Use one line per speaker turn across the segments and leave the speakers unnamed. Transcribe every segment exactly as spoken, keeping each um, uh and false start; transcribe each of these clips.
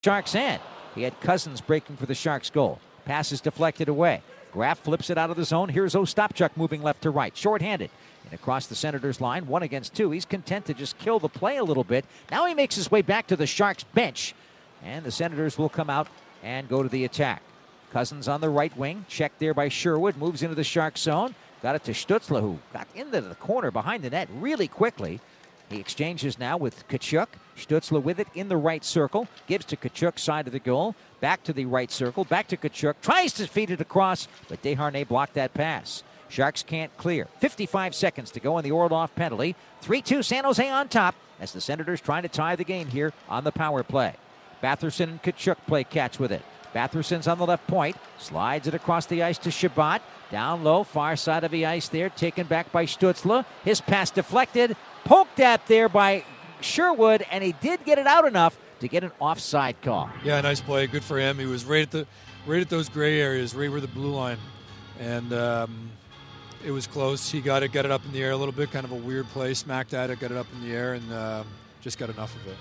Sharks end. He had Cousins breaking for the Sharks goal. Pass is deflected away. Graf flips it out of the zone. Here's Ostapchuk moving left to right. Short-handed. And across the Senators line, one against two. He's content to just kill the play a little bit. Now he makes his way back to the Sharks bench. And the Senators will come out and go to the attack. Cousins on the right wing. Checked there by Sherwood. Moves into the Sharks zone. Got it to Stützle, who got into the corner behind the net really quickly. He exchanges now with Tkachuk. Stützle with it in the right circle. Gives to Tkachuk, side of the goal. Back to the right circle. Back to Tkachuk. Tries to feed it across, but Desharnais blocked that pass. Sharks can't clear. fifty-five seconds to go in the Orlov penalty. three two San Jose on top as the Senators trying to tie the game here on the power play. Batherson and Tkachuk play catch with it. Batherson's on the left point. Slides it across the ice to Shabbat. Down low, far side of the ice there. Taken back by Stützle. His pass deflected. Poked at there by Sherwood, and he did get it out enough to get an offside call.
Yeah, nice play. Good for him. He was right at the, right at those gray areas, right where the blue line, and um, it was close. He got it, got it up in the air a little bit. Kind of a weird play. Smacked at it, got it up in the air, and uh, just got enough of it.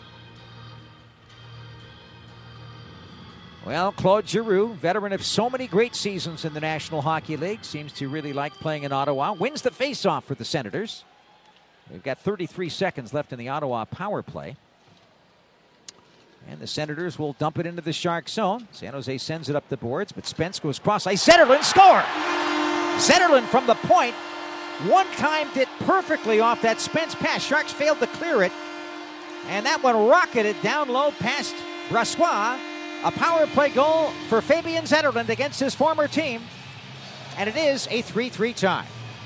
Well, Claude Giroux, veteran of so many great seasons in the National Hockey League, seems to really like playing in Ottawa. Wins the faceoff for the Senators. We've got thirty-three seconds left in the Ottawa power play. And the Senators will dump it into the Shark zone. San Jose sends it up the boards, but Spence goes cross-ice. Zetterlund score! Zetterlund from the point. One-timed it perfectly off that Spence pass. Sharks failed to clear it. And that one rocketed down low past Brassois. A power play goal for Fabian Zetterlund against his former team. And it is a three three tie.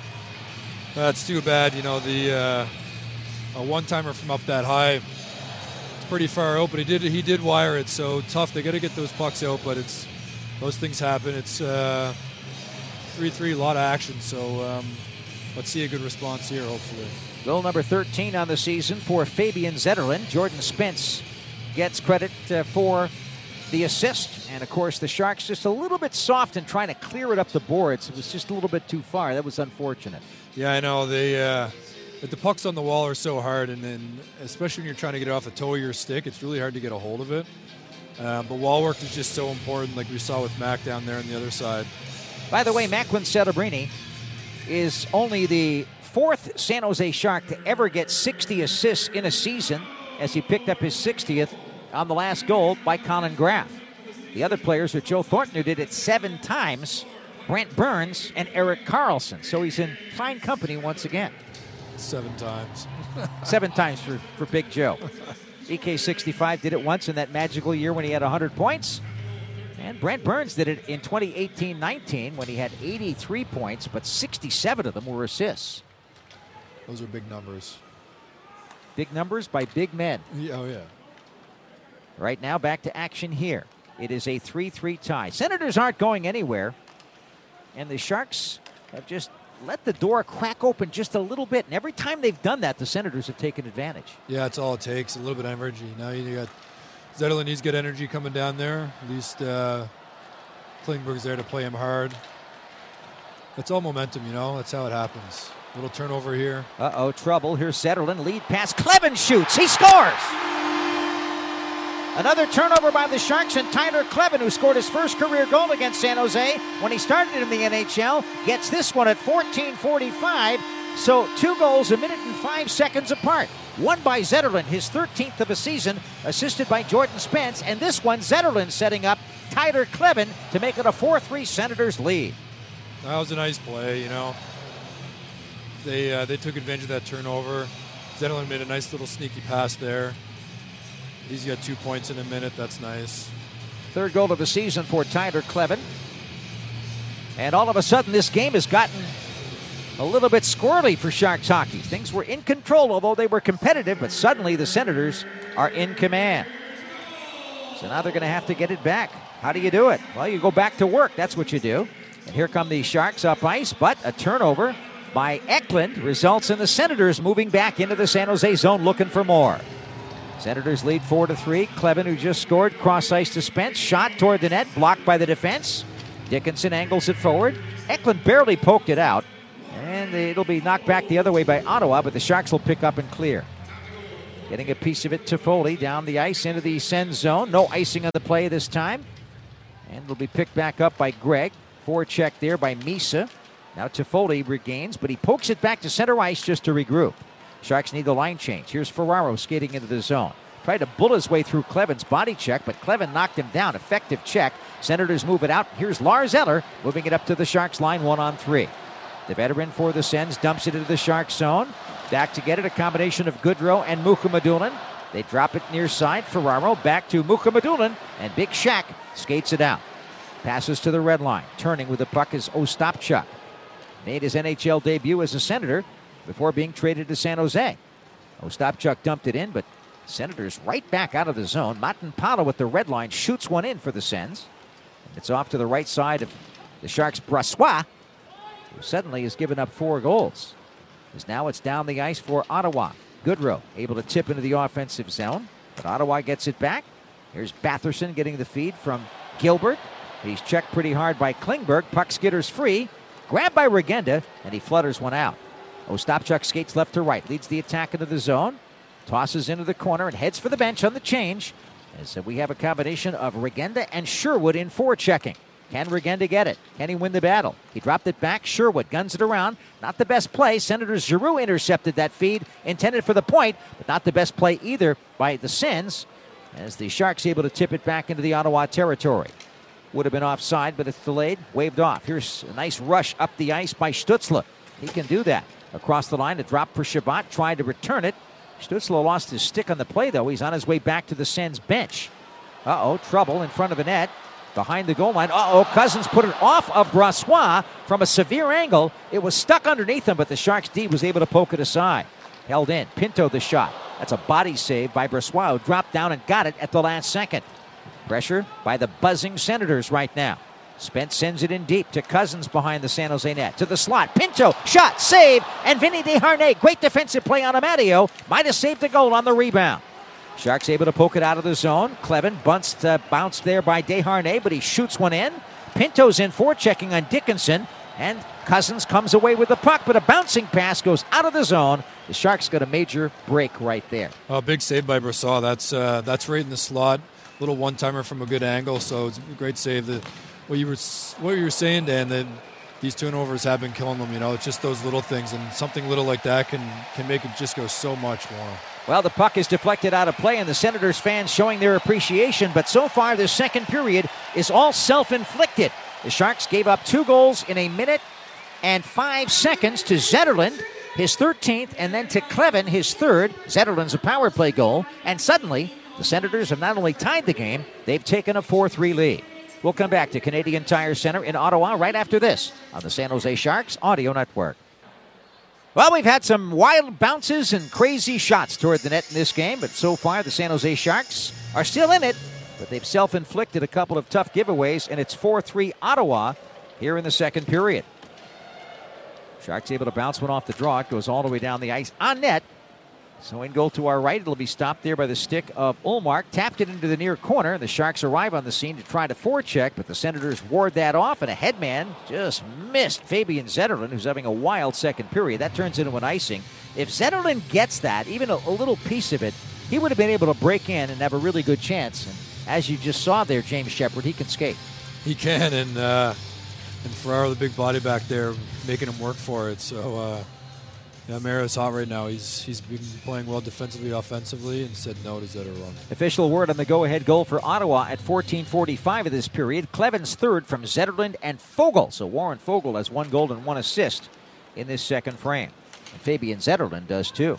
That's too bad. You know, the uh, a one-timer from up that high, it's pretty far out, but he did he did wire it, so tough. They got to get those pucks out, but it's those things happen. It's uh, three three, a lot of action, so um, let's see a good response here, hopefully.
Goal number thirteen on the season for Fabian Zetterlund. Jordan Spence gets credit uh, for the assist, and of course the Sharks just a little bit soft in trying to clear it up the boards. It was just a little bit too far. That was unfortunate.
Yeah, I know. They, uh, the pucks on the wall are so hard, and then especially when you're trying to get it off the toe of your stick, it's really hard to get a hold of it. Uh, but wall work is just so important, like we saw with Mac down there on the other side.
By the way, Macklin Celebrini is only the fourth San Jose Shark to ever get sixty assists in a season, as he picked up his sixtieth on the last goal by Colin Graf. The other players are Joe Thornton, who did it seven times, Brent Burns, and Erik Karlsson. So he's in fine company once again.
Seven times.
Seven times for, for Big Joe. E K sixty-five did it once in that magical year when he had one hundred points. And Brent Burns did it in twenty eighteen nineteen when he had eighty-three points, but sixty-seven of them were assists.
Those are big numbers.
Big numbers by big men.
Yeah, oh, yeah.
Right now, back to action here. It is a three three tie. Senators aren't going anywhere. And the Sharks have just let the door crack open just a little bit. And every time they've done that, the Senators have taken advantage.
Yeah, that's all it takes, a little bit of energy. Now you got Zetterlund needs good energy coming down there. At least uh, Klingberg's there to play him hard. It's all momentum, you know. That's how it happens. Little turnover here.
Uh-oh, trouble. Here's Zetterlund. Lead pass. Kleven shoots. He scores! Another turnover by the Sharks, and Tyler Kleven, who scored his first career goal against San Jose when he started in the N H L, gets this one at fourteen forty-five. So two goals a minute and five seconds apart. One by Zetterlund, his thirteenth of a season, assisted by Jordan Spence. And this one, Zetterlund setting up Tyler Kleven to make it a four three Senators lead.
That was a nice play, you know. They uh, they took advantage of that turnover. Zetterlund made a nice little sneaky pass there. He's got two points in a minute. That's nice.
Third goal of the season for Tyler Kleven. And all of a sudden, this game has gotten a little bit squirrely for Sharks hockey. Things were in control, although they were competitive, but suddenly the Senators are in command. So now they're going to have to get it back. How do you do it? Well, you go back to work. That's what you do. And here come the Sharks up ice, but a turnover by Eklund results in the Senators moving back into the San Jose zone looking for more. Senators lead four to three. Kleven, who just scored, cross ice to Spence. Shot toward the net, blocked by the defense. Dickinson angles it forward. Eklund barely poked it out. And it'll be knocked back the other way by Ottawa, but the Sharks will pick up and clear. Getting a piece of it to Foley down the ice into the Sens zone. No icing on the play this time. And it'll be picked back up by Greg. Forecheck there by Misa. Now Toffoli regains, but he pokes it back to center ice just to regroup. Sharks need the line change. Here's Ferraro skating into the zone. Tried to bull his way through Kleven's body check, but Kleven knocked him down. Effective check. Senators move it out. Here's Lars Eller moving it up to the Sharks line, one on three. The veteran for the Sens dumps it into the Sharks zone. Back to get it, a combination of Goodrow and Mukhamadullin. They drop it near side. Ferraro back to Mukhamadullin, and Big Shack skates it out. Passes to the red line. Turning with the puck is Ostapchuk. Made his N H L debut as a Senator before being traded to San Jose. Ostapchuk dumped it in, but Senators right back out of the zone. Matanpalo with the red line shoots one in for the Sens. It's off to the right side of the Sharks' Brossoit, who suddenly has given up four goals. As now it's down the ice for Ottawa. Goodrow able to tip into the offensive zone, but Ottawa gets it back. Here's Batherson getting the feed from Gilbert. He's checked pretty hard by Klingberg. Puck skitters free. Grabbed by Regenda, and he flutters one out. Ostapchuk skates left to right, leads the attack into the zone, tosses into the corner, and heads for the bench on the change. As we have a combination of Regenda and Sherwood in forechecking. Can Regenda get it? Can he win the battle? He dropped it back. Sherwood guns it around. Not the best play. Senators Giroux intercepted that feed, intended for the point, but not the best play either by the Sens, as the Sharks able to tip it back into the Ottawa territory. Would have been offside, but it's delayed. Waved off. Here's a nice rush up the ice by Stützle. He can do that. Across the line, a drop for Shabbat. Tried to return it. Stützle lost his stick on the play, though. He's on his way back to the Sens bench. Uh-oh, trouble in front of the net. Behind the goal line. Uh-oh, Cousins put it off of Brossoit from a severe angle. It was stuck underneath him, but the Sharks D was able to poke it aside. Held in. Pinto the shot. That's a body save by Brossoit, who dropped down and got it at the last second. Pressure by the buzzing Senators right now. Spence sends it in deep to Cousins behind the San Jose net. To the slot. Pinto, shot, save, and Vinny Desharnais. Great defensive play on Amadio. Might have saved the goal on the rebound. Sharks able to poke it out of the zone. Kleven bunts, uh, bounced there by Desharnais, but he shoots one in. Pinto's in forechecking on Dickinson, and Cousins comes away with the puck, but a bouncing pass goes out of the zone. The Sharks got a major break right there.
Oh, big save by Brossoit. That's uh, that's right in the slot. Little one-timer from a good angle, so it's a great save. The, what you were what you were saying, Dan, that these turnovers have been killing them. You know, it's just those little things, and something little like that can can make it just go so much more.
Well, the puck is deflected out of play, and the Senators fans showing their appreciation, but so far this second period is all self-inflicted. The Sharks gave up two goals in a minute and five seconds to Zetterlund, his thirteenth, and then to Kleven, his third. Zetterlund's a power play goal, and suddenly the Senators have not only tied the game, they've taken a four three lead. We'll come back to Canadian Tire Center in Ottawa right after this on the San Jose Sharks Audio Network. Well, we've had some wild bounces and crazy shots toward the net in this game, but so far the San Jose Sharks are still in it, but they've self-inflicted a couple of tough giveaways, and it's four three Ottawa here in the second period. Sharks able to bounce one off the draw. It goes all the way down the ice on net. So in goal to our right, it'll be stopped there by the stick of Ullmark. Tapped it into the near corner. The Sharks arrive on the scene to try to forecheck, but the Senators ward that off, and a headman just missed Fabian Zetterlund, who's having a wild second period. That turns into an icing. If Zetterlund gets that, even a, a little piece of it, he would have been able to break in and have a really good chance. And as you just saw there, James Shepard, he can skate.
He can, and uh, and Ferraro, the big body back there, making him work for it. So, uh, yeah, Mara's hot right now. He's he's been playing well defensively, offensively, and said no to Zetterlund.
Official word on the go-ahead goal for Ottawa at fourteen forty-five of this period. Kleven's third from Zetterlund and Foegele. So Warren Foegele has one goal and one assist in this second frame. And Fabian Zetterlund does too.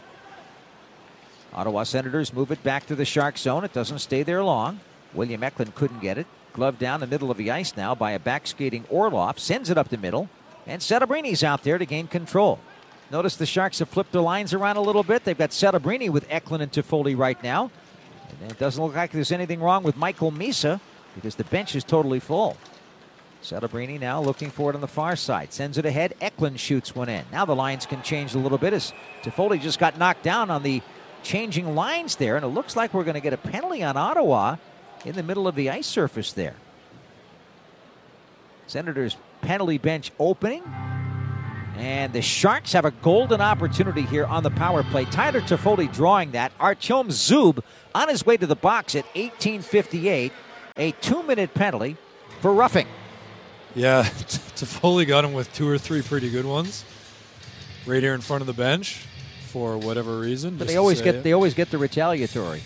Ottawa Senators move it back to the Shark zone. It doesn't stay there long. William Eklund couldn't get it. Glove down the middle of the ice now by a back-skating Orlov. Sends it up the middle. And Celebrini out there to gain control. Notice the Sharks have flipped the lines around a little bit. They've got Celebrini with Eklund and Toffoli right now. And it doesn't look like there's anything wrong with Michael Misa because the bench is totally full. Celebrini now looking for it on the far side. Sends it ahead. Eklund shoots one in. Now the lines can change a little bit as Toffoli just got knocked down on the changing lines there. And it looks like we're going to get a penalty on Ottawa in the middle of the ice surface there. Senators penalty bench opening. And the Sharks have a golden opportunity here on the power play. Tyler Toffoli drawing that. Artyom Zub on his way to the box at eighteen fifty-eight. A two-minute penalty for roughing.
Yeah, Toffoli got him with two or three pretty good ones right here in front of the bench for whatever reason.
But they always get it. they always get the retaliatory.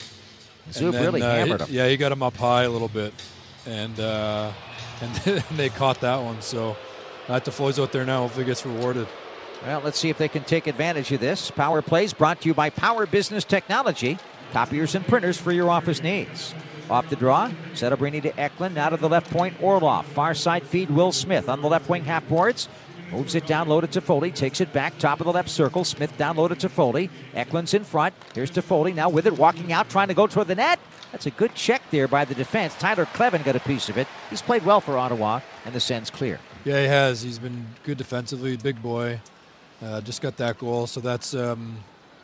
Zub
then,
really
uh,
hammered
he,
him.
Yeah, he got him up high a little bit, and uh, and they caught that one. So that Toffoli's out there now. Hopefully, he gets rewarded.
Well, let's see if they can take advantage of this. Power Plays brought to you by Power Business Technology, copiers and printers for your office needs. Off the draw, Setobrini to Eklund, now to the left point, Orlov. Far side feed, Will Smith on the left wing half boards. Moves it down low to Toffoli, takes it back, top of the left circle. Smith down low to Toffoli. Eklund's in front. Here's Toffoli now with it, walking out, trying to go toward the net. That's a good check there by the defense. Tyler Kleven got a piece of it. He's played well for Ottawa, and the Sens clear.
Yeah, he has. He's been good defensively, big boy. Uh, just got that goal, so that's... Um,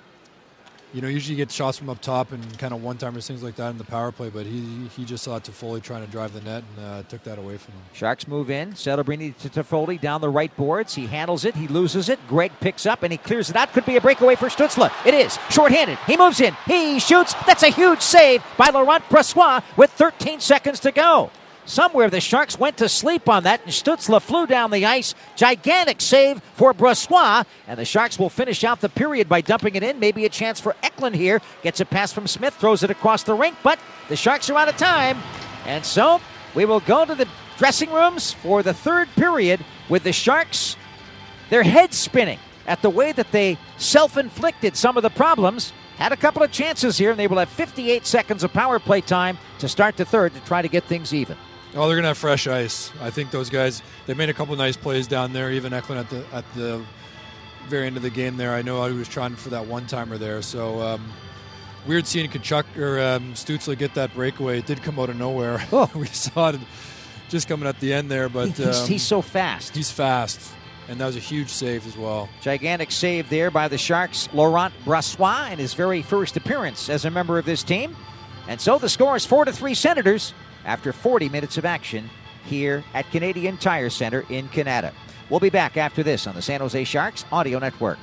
You know, usually you get shots from up top and kind of one-timers, things like that in the power play, but he he just saw Toffoli trying to drive the net and uh, took that away from him.
Sharks move in. Setobrini to Toffoli down the right boards. He handles it. He loses it. Greg picks up and he clears it out. Could be a breakaway for Stützle. It is. Short-handed. He moves in. He shoots. That's a huge save by Laurent Brossoit with thirteen seconds to go. Somewhere the Sharks went to sleep on that, and Stützle flew down the ice. Gigantic save for Brossoit, and the Sharks will finish out the period by dumping it in. Maybe a chance for Eklund here. Gets a pass from Smith, throws it across the rink, but the Sharks are out of time. And so we will go to the dressing rooms for the third period with the Sharks, their heads spinning at the way that they self-inflicted some of the problems. Had a couple of chances here, and they will have fifty-eight seconds of power play time to start the third to try to get things even.
Oh, they're going to have fresh ice. I think those guys, they made a couple of nice plays down there, even Eklund at the at the very end of the game there. I know he was trying for that one-timer there. So um, weird seeing Tkachuk or um, Stützle get that breakaway. It did come out of nowhere.
Oh.
We saw it just coming at the end there. But
he's,
um,
he's so fast.
He's fast. And that was a huge save as well.
Gigantic save there by the Sharks' Laurent Brossoit in his very first appearance as a member of this team. And so the score is four to three Senators after forty minutes of action here at Canadian Tire Center in Canada. We'll be back after this on the San Jose Sharks Audio Network.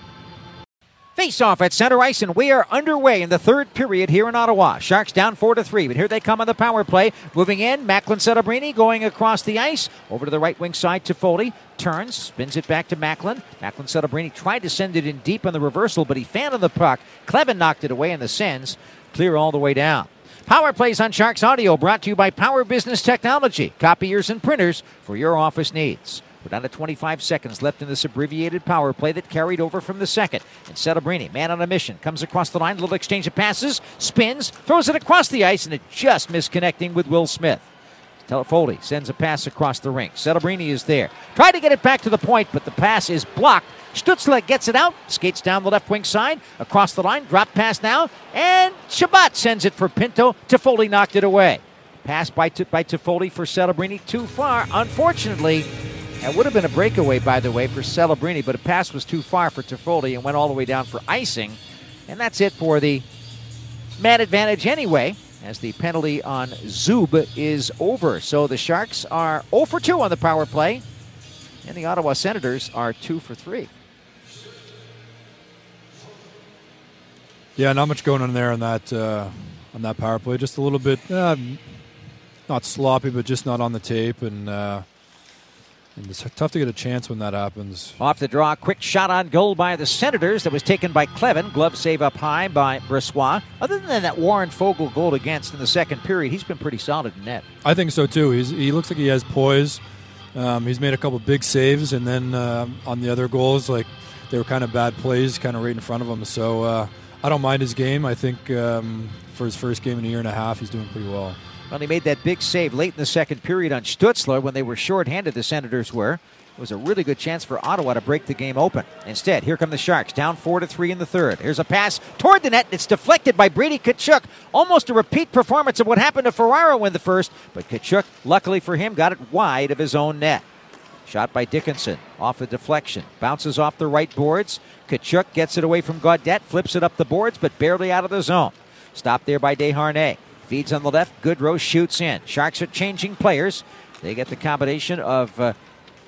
Face off at center ice, and we are underway in the third period here in Ottawa. Sharks down four to three, but here they come on the power play. Moving in, Macklin Setobrini going across the ice. Over to the right wing side, Toffoli turns, spins it back to Macklin. Macklin Setobrini tried to send it in deep on the reversal, but he fanned on the puck. Kleven knocked it away, and the Sens clear all the way down. Power Plays on Sharks Audio brought to you by Power Business Technology, copiers and printers for your office needs. We're down to twenty-five seconds left in this abbreviated power play that carried over from the second. And Setobrini, man on a mission, comes across the line, little exchange of passes, spins, throws it across the ice, and it just misconnecting with Will Smith. Toffoli sends a pass across the rink. Setobrini is there. Tried to get it back to the point, but the pass is blocked. Stützle gets it out, skates down the left wing side, across the line, drop pass now, and Shabbat sends it for Pinto. Toffoli knocked it away. Pass by, by Toffoli for Setobrini, too far. Unfortunately, it would have been a breakaway, by the way, for Setobrini, but a pass was too far for Toffoli and went all the way down for icing. And that's it for the man advantage anyway, as the penalty on Zub is over. So the Sharks are zero for two on the power play, and the Ottawa Senators are two for three.
Yeah, not much going on there on that uh, on that power play. Just a little bit, uh, not sloppy, but just not on the tape, and, uh, and it's tough to get a chance when that happens.
Off the draw, quick shot on goal by the Senators that was taken by Kleven. Glove save up high by Brossoit. Other than that Warren Foegele goal against in the second period, he's been pretty solid in net.
I think so too. He's, he looks like he has poise. Um, he's made a couple big saves, and then uh, on the other goals, like they were kind of bad plays, kind of right in front of him. So. Uh, I don't mind his game. I think um, for his first game in a year and a half, he's doing pretty well.
Well, he made that big save late in the second period on Stützle when they were shorthanded, the Senators were. It was a really good chance for Ottawa to break the game open. Instead, here come the Sharks, down four to three in the third. Here's a pass toward the net. It's deflected by Brady Tkachuk. Almost a repeat performance of what happened to Ferraro in the first, but Tkachuk, luckily for him, got it wide of his own net. Shot by Dickinson, off a deflection, bounces off the right boards. Tkachuk gets it away from Gaudette, flips it up the boards, but barely out of the zone. Stopped there by Desharnais. Feeds on the left, Goodrow shoots in. Sharks are changing players. They get the combination of uh,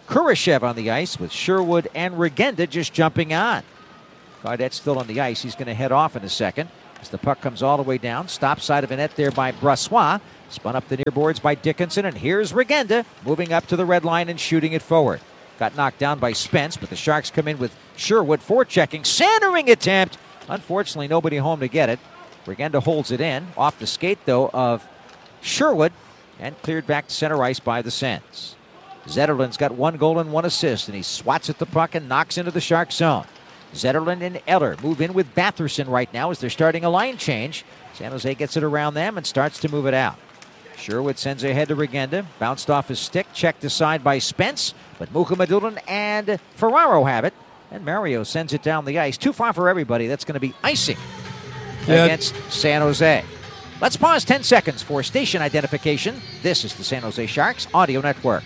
Kurashev on the ice with Sherwood and Regenda just jumping on. Gaudette's still on the ice. He's going to head off in a second as the puck comes all the way down. Stop side of the net there by Brossoit. Spun up the near boards by Dickinson, and here's Regenda moving up to the red line and shooting it forward. Got knocked down by Spence, but the Sharks come in with Sherwood forechecking. Centering attempt. Unfortunately, nobody home to get it. Regenda holds it in. Off the skate, though, of Sherwood, and cleared back to center ice by the Sens. Zetterlund's got one goal and one assist, and he swats at the puck and knocks into the Shark zone. Zetterlund and Eller move in with Batherson right now as they're starting a line change. San Jose gets it around them and starts to move it out. Sherwood sends ahead to Regenda. Bounced off his stick, checked aside by Spence, but Mukhamadullin and Ferraro have it. And Mario sends it down the ice. Too far for everybody. That's going to be icing yeah. against San Jose. Let's pause ten seconds for station identification. This is the San Jose Sharks Audio Network.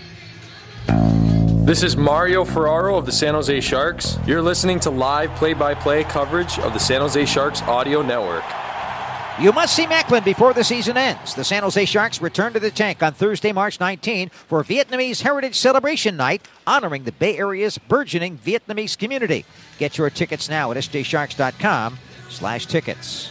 This is Mario Ferraro of the San Jose Sharks. You're listening to live play-by-play coverage of the San Jose Sharks Audio Network.
You must see Macklin before the season ends. The San Jose Sharks return to the tank on Thursday, March nineteenth for Vietnamese Heritage Celebration Night, honoring the Bay Area's burgeoning Vietnamese community. Get your tickets now at s j sharks dot com slash tickets.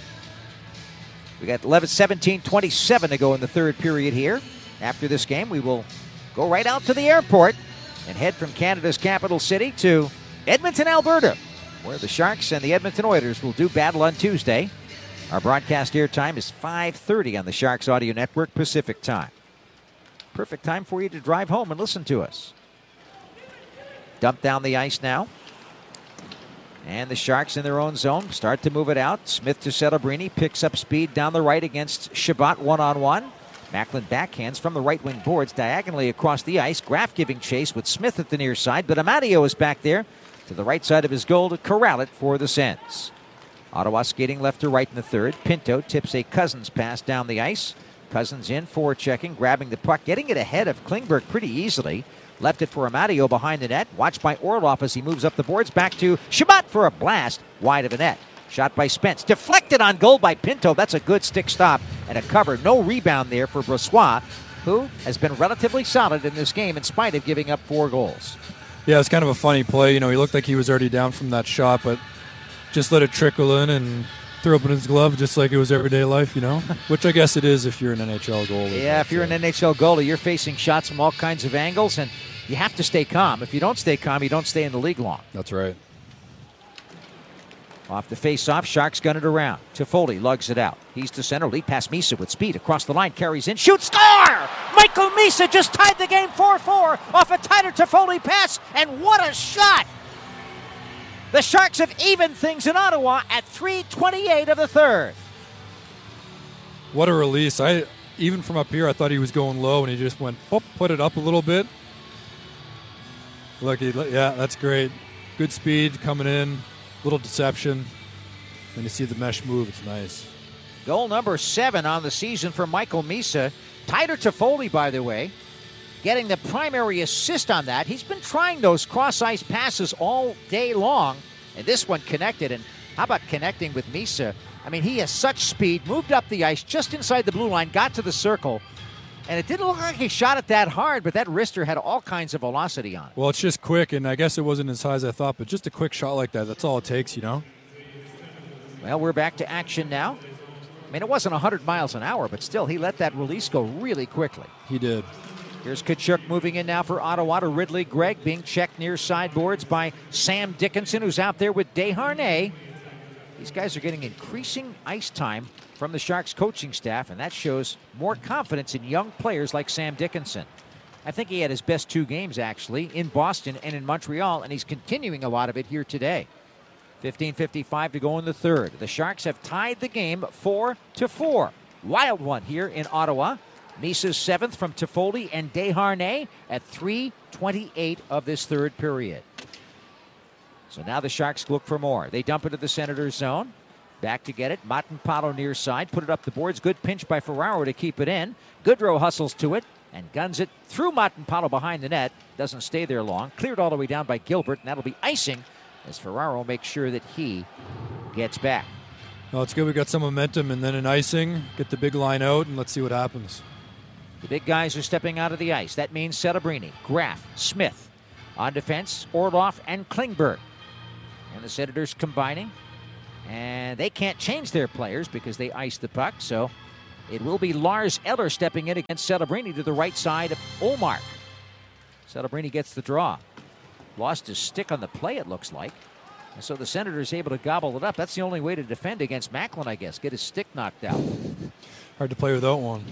We got eleven seventeen twenty-seven to go in the third period here. After this game, we will go right out to the airport and head from Canada's capital city to Edmonton, Alberta, where the Sharks and the Edmonton Oilers will do battle on Tuesday. Our broadcast airtime is five thirty on the Sharks Audio Network Pacific Time. Perfect time for you to drive home and listen to us. Dump down the ice now. And the Sharks in their own zone start to move it out. Smith to Celebrini, picks up speed down the right against Shabbat one-on-one. Macklin backhands from the right wing boards diagonally across the ice. Graf giving chase with Smith at the near side, but Amadio is back there to the right side of his goal to corral it for the Sens. Ottawa skating left to right in the third. Pinto tips a Cousins pass down the ice. Cousins in, forechecking, grabbing the puck, getting it ahead of Klingberg pretty easily. Left it for Amadio behind the net. Watched by Orlov as he moves up the boards. Back to Shabbat for a blast wide of the net. Shot by Spence. Deflected on goal by Pinto. That's a good stick stop and a cover. No rebound there for Brossoit, who has been relatively solid in this game in spite of giving up four goals.
Yeah, it's kind of a funny play. You know, he looked like he was already down from that shot, but just let it trickle in and throw up in his glove just like it was everyday life, you know? Which I guess it is if you're an N H L goalie.
Yeah, if you're an N H L goalie, you're facing shots from all kinds of angles, and you have to stay calm. If you don't stay calm, you don't stay in the league long.
That's right.
Off the face-off, Sharks gun it around. Toffoli lugs it out. He's to center, lead past Misa with speed. Across the line, carries in, shoots, score! Michael Misa just tied the game four four off a tighter Toffoli pass, and what a shot! The Sharks have evened things in Ottawa at three twenty-eight of the third.
What a release. I even from up here, I thought he was going low, and he just went, boop, put it up a little bit. Look, he, yeah, that's great. Good speed coming in. Little deception. When you see the mesh move, it's nice.
Goal number seven on the season for Michael Misa. Tighter Toffoli, by the way, getting the primary assist on that. He's been trying those cross-ice passes all day long, and this one connected. And how about connecting with Misa? I mean, he has such speed, moved up the ice just inside the blue line, got to the circle, and it didn't look like he shot it that hard, but that wrister had all kinds of velocity on it.
Well, it's just quick, and I guess it wasn't as high as I thought, but just a quick shot like that, that's all it takes, you know?
Well, we're back to action now. I mean, it wasn't one hundred miles an hour, but still, he let that release go really quickly.
He did.
Here's Tkachuk moving in now for Ottawa to Ridley Gregg, being checked near sideboards by Sam Dickinson, who's out there with Desharnais. These guys are getting increasing ice time from the Sharks coaching staff, and that shows more confidence in young players like Sam Dickinson. I think he had his best two games, actually, in Boston and in Montreal, and he's continuing a lot of it here today. fifteen fifty-five to go in the third. The Sharks have tied the game four to four. Wild one here in Ottawa. Misa's seventh from Toffoli and Desharnais at three twenty-eight of this third period. So now the Sharks look for more. They dump into the Senators' zone. Back to get it. Matanpalo near side. Put it up the boards. Good pinch by Ferraro to keep it in. Goodrow hustles to it and guns it through Matanpalo behind the net. Doesn't stay there long. Cleared all the way down by Gilbert, and that'll be icing as Ferraro makes sure that he gets back.
Well, it's good we got some momentum, and then an icing. Get the big line out, and let's see what happens.
The big guys are stepping out of the ice. That means Celebrini, Graf, Smith. On defense, Orlov and Klingberg. And the Senators combining. And they can't change their players because they iced the puck. So it will be Lars Eller stepping in against Celebrini to the right side of Ullmark. Celebrini gets the draw. Lost his stick on the play, it looks like. And so the Senators able to gobble it up. That's the only way to defend against Macklin, I guess. Get his stick knocked out.
Hard to play without one.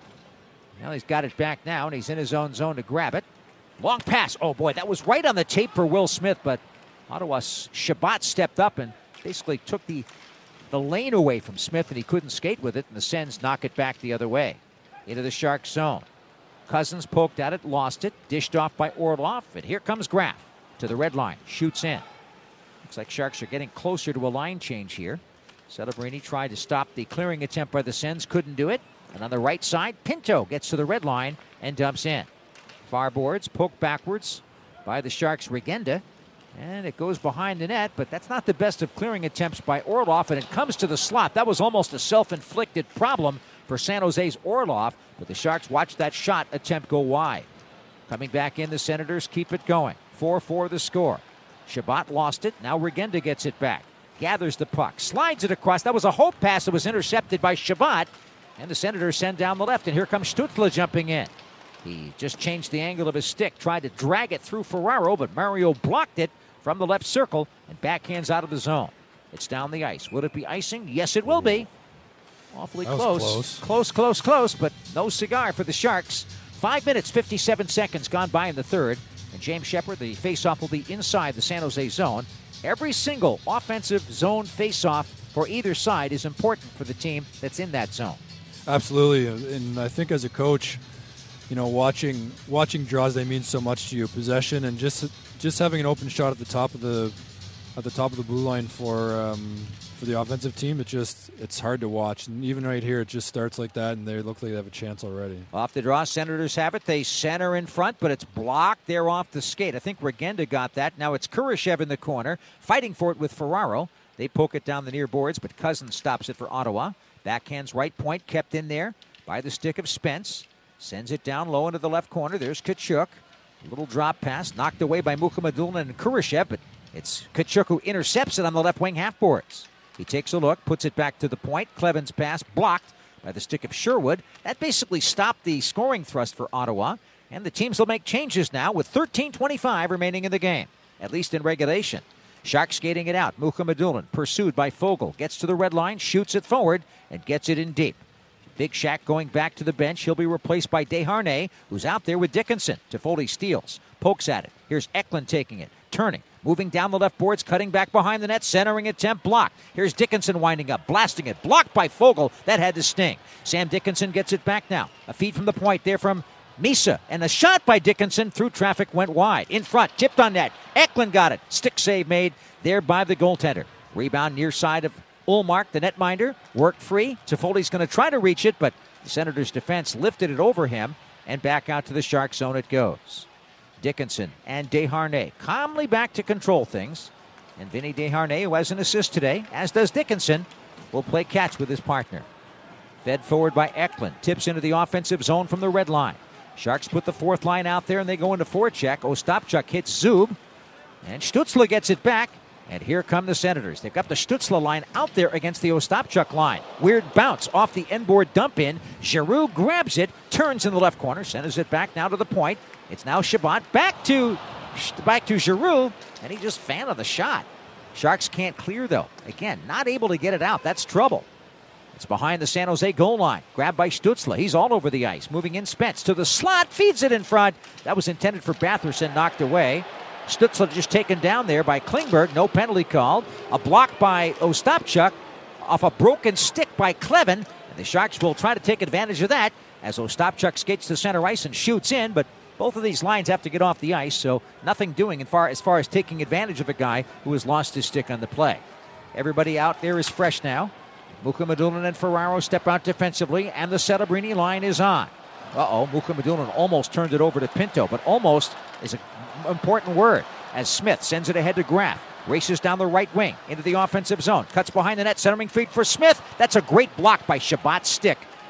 Well, he's got it back now, and he's in his own zone to grab it. Long pass. Oh, boy, that was right on the tape for Will Smith, but Ottawa's Shabbat stepped up and basically took the, the lane away from Smith, and he couldn't skate with it, and the Sens knock it back the other way into the Sharks zone. Cousins poked at it, lost it, dished off by Orlov, and here comes Graf to the red line, shoots in. Looks like Sharks are getting closer to a line change here. Celebrini tried to stop the clearing attempt by the Sens, couldn't do it. And on the right side, Pinto gets to the red line and dumps in. Far boards, poked backwards by the Sharks' Regenda. And it goes behind the net, but that's not the best of clearing attempts by Orlov, and it comes to the slot. That was almost a self-inflicted problem for San Jose's Orlov, but the Sharks watched that shot attempt go wide. Coming back in, the Senators keep it going. four four the score. Shabbat lost it. Now Regenda gets it back. Gathers the puck. Slides it across. That was a hope pass that was intercepted by Shabbat. And the Senators send down the left, and here comes Stützle jumping in. He just changed the angle of his stick, tried to drag it through Ferraro, but Mario blocked it from the left circle and backhands out of the zone. It's down the ice. Will it be icing? Yes, it will be. Awfully close.
close.
Close, close, close, but no cigar for the Sharks. Five minutes, fifty-seven seconds gone by in the third. And James Shepard, the faceoff will be inside the San Jose zone. Every single offensive zone faceoff for either side is important for the team that's in that zone.
Absolutely, and I think as a coach, you know, watching watching draws, they mean so much to you. Possession and just just having an open shot at the top of the at the top of the blue line for um, for the offensive team. It just it's hard to watch, and even right here, it just starts like that, and they look like they have a chance already.
Off the draw, Senators have it. They center in front, but it's blocked. They're off the skate. I think Regenda got that. Now it's Kurashev in the corner, fighting for it with Ferraro. They poke it down the near boards, but Cousins stops it for Ottawa. Backhand's right point kept in there by the stick of Spence. Sends it down low into the left corner. There's Tkachuk. A little drop pass knocked away by Mukhamadullin and Kurashev, but it's Tkachuk who intercepts it on the left wing half boards. He takes a look, puts it back to the point. Cleven's pass blocked by the stick of Sherwood. That basically stopped the scoring thrust for Ottawa, and the teams will make changes now with thirteen twenty-five remaining in the game, at least in regulation. Sharks skating it out. Mukhamadullin, pursued by Fogle, gets to the red line, shoots it forward, and gets it in deep. Big Shack going back to the bench. He'll be replaced by Desharnais, who's out there with Dickinson. Toffoli steals, pokes at it. Here's Eklund taking it, turning, moving down the left boards, cutting back behind the net, centering attempt blocked. Here's Dickinson winding up, blasting it, blocked by Fogle. That had to sting. Sam Dickinson gets it back now. A feed from the point there from Misa, and a shot by Dickinson through traffic went wide. In front, tipped on net. Eklund got it. Stick save made there by the goaltender. Rebound near side of Ullmark, the netminder, worked free. Toffoli's going to try to reach it, but the Senators' defense lifted it over him, and back out to the Shark zone it goes. Dickinson and Desharnais calmly back to control things. And Vinny Desharnais, who has an assist today, as does Dickinson, will play catch with his partner. Fed forward by Eklund. Tips into the offensive zone from the red line. Sharks put the fourth line out there, and they go into forecheck. Ostapchuk hits Zub, and Stützle gets it back. And here come the Senators. They've got the Stützle line out there against the Ostapchuk line. Weird bounce off the end-board dump in. Giroux grabs it, turns in the left corner, sends it back now to the point. It's now Shabbat back to back to Giroux, and he just fanned on the shot. Sharks can't clear, though. Again, not able to get it out. That's trouble. It's behind the San Jose goal line. Grabbed by Stützle. He's all over the ice. Moving in Spence to the slot. Feeds it in front. That was intended for Batherson. Knocked away. Stützle just taken down there by Klingberg. No penalty called. A block by Ostapchuk off a broken stick by Kleven. And the Sharks will try to take advantage of that as Ostapchuk skates to center ice and shoots in. But both of these lines have to get off the ice, so nothing doing as far, as far as taking advantage of a guy who has lost his stick on the play. Everybody out there is fresh now. Mukhamadullin and Ferraro step out defensively, and the Celebrini line is on. Uh-oh, Mukhamadullin almost turned it over to Pinto, but almost is an important word as Smith sends it ahead to Graf. Races down the right wing into the offensive zone. Cuts behind the net, centering feed for Smith. That's a great block by Shabbat's stick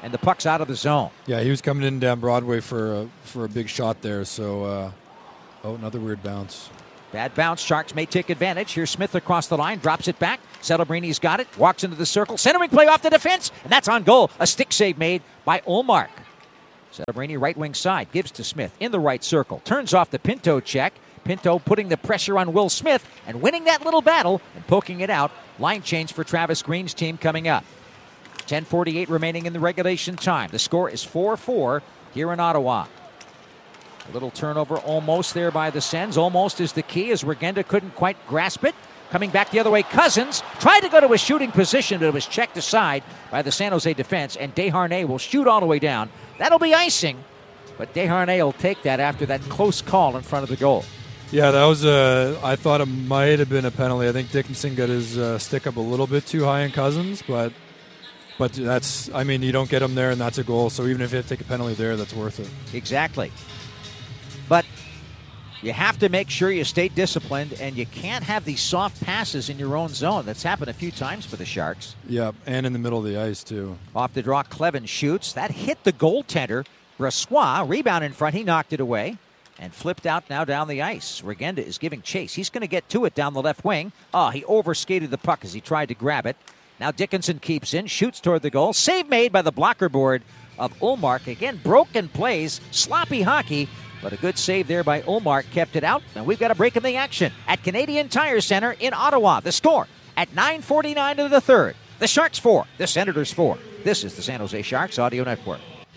and the puck's out of the zone.
Yeah, he was coming in down Broadway for a, for a big shot there. So, uh, oh, another weird bounce.
Bad bounce. Sharks may take advantage. Here's Smith across the line, drops it back. Celebrini's got it, walks into the circle, centering play off the defense, and that's on goal. A stick save made by Ullmark. Celebrini right wing side, gives to Smith in the right circle, turns off the Pinto check. Pinto putting the pressure on Will Smith and winning that little battle and poking it out. Line change for Travis Green's team coming up. ten forty-eight remaining in the regulation time. The score is four four here in Ottawa. A little turnover almost there by the Sens. Almost is the key as Regenda couldn't quite grasp it. Coming back the other way, Cousins tried to go to a shooting position, but it was checked aside by the San Jose defense, and Desharnais will shoot all the way down. That'll be icing, but Desharnais will take that after that close call in front of the goal.
Yeah, that was a. I thought it might have been a penalty. I think Dickinson got his uh, stick up a little bit too high in Cousins, but but that's. I mean, you don't get him there, and that's a goal. So even if you have to take a penalty there, that's worth it.
Exactly. But you have to make sure you stay disciplined, and you can't have these soft passes in your own zone. That's happened a few times for the Sharks.
Yeah, and in the middle of the ice too.
Off the draw, Clevin shoots. That hit the goaltender. Brossoit, rebound in front. He knocked it away. And flipped out now down the ice. Regenda is giving chase. He's going to get to it down the left wing. Oh, he overskated the puck as he tried to grab it. Now Dickinson keeps in, shoots toward the goal. Save made by the blocker board of Ullmark. Again, broken plays, sloppy hockey, but a good save there by Ullmark kept it out. And we've got a break in the action at Canadian Tire Center in Ottawa. The score at nine forty-nine of the third. The Sharks four, the Senators four. This is the San Jose Sharks Audio Network.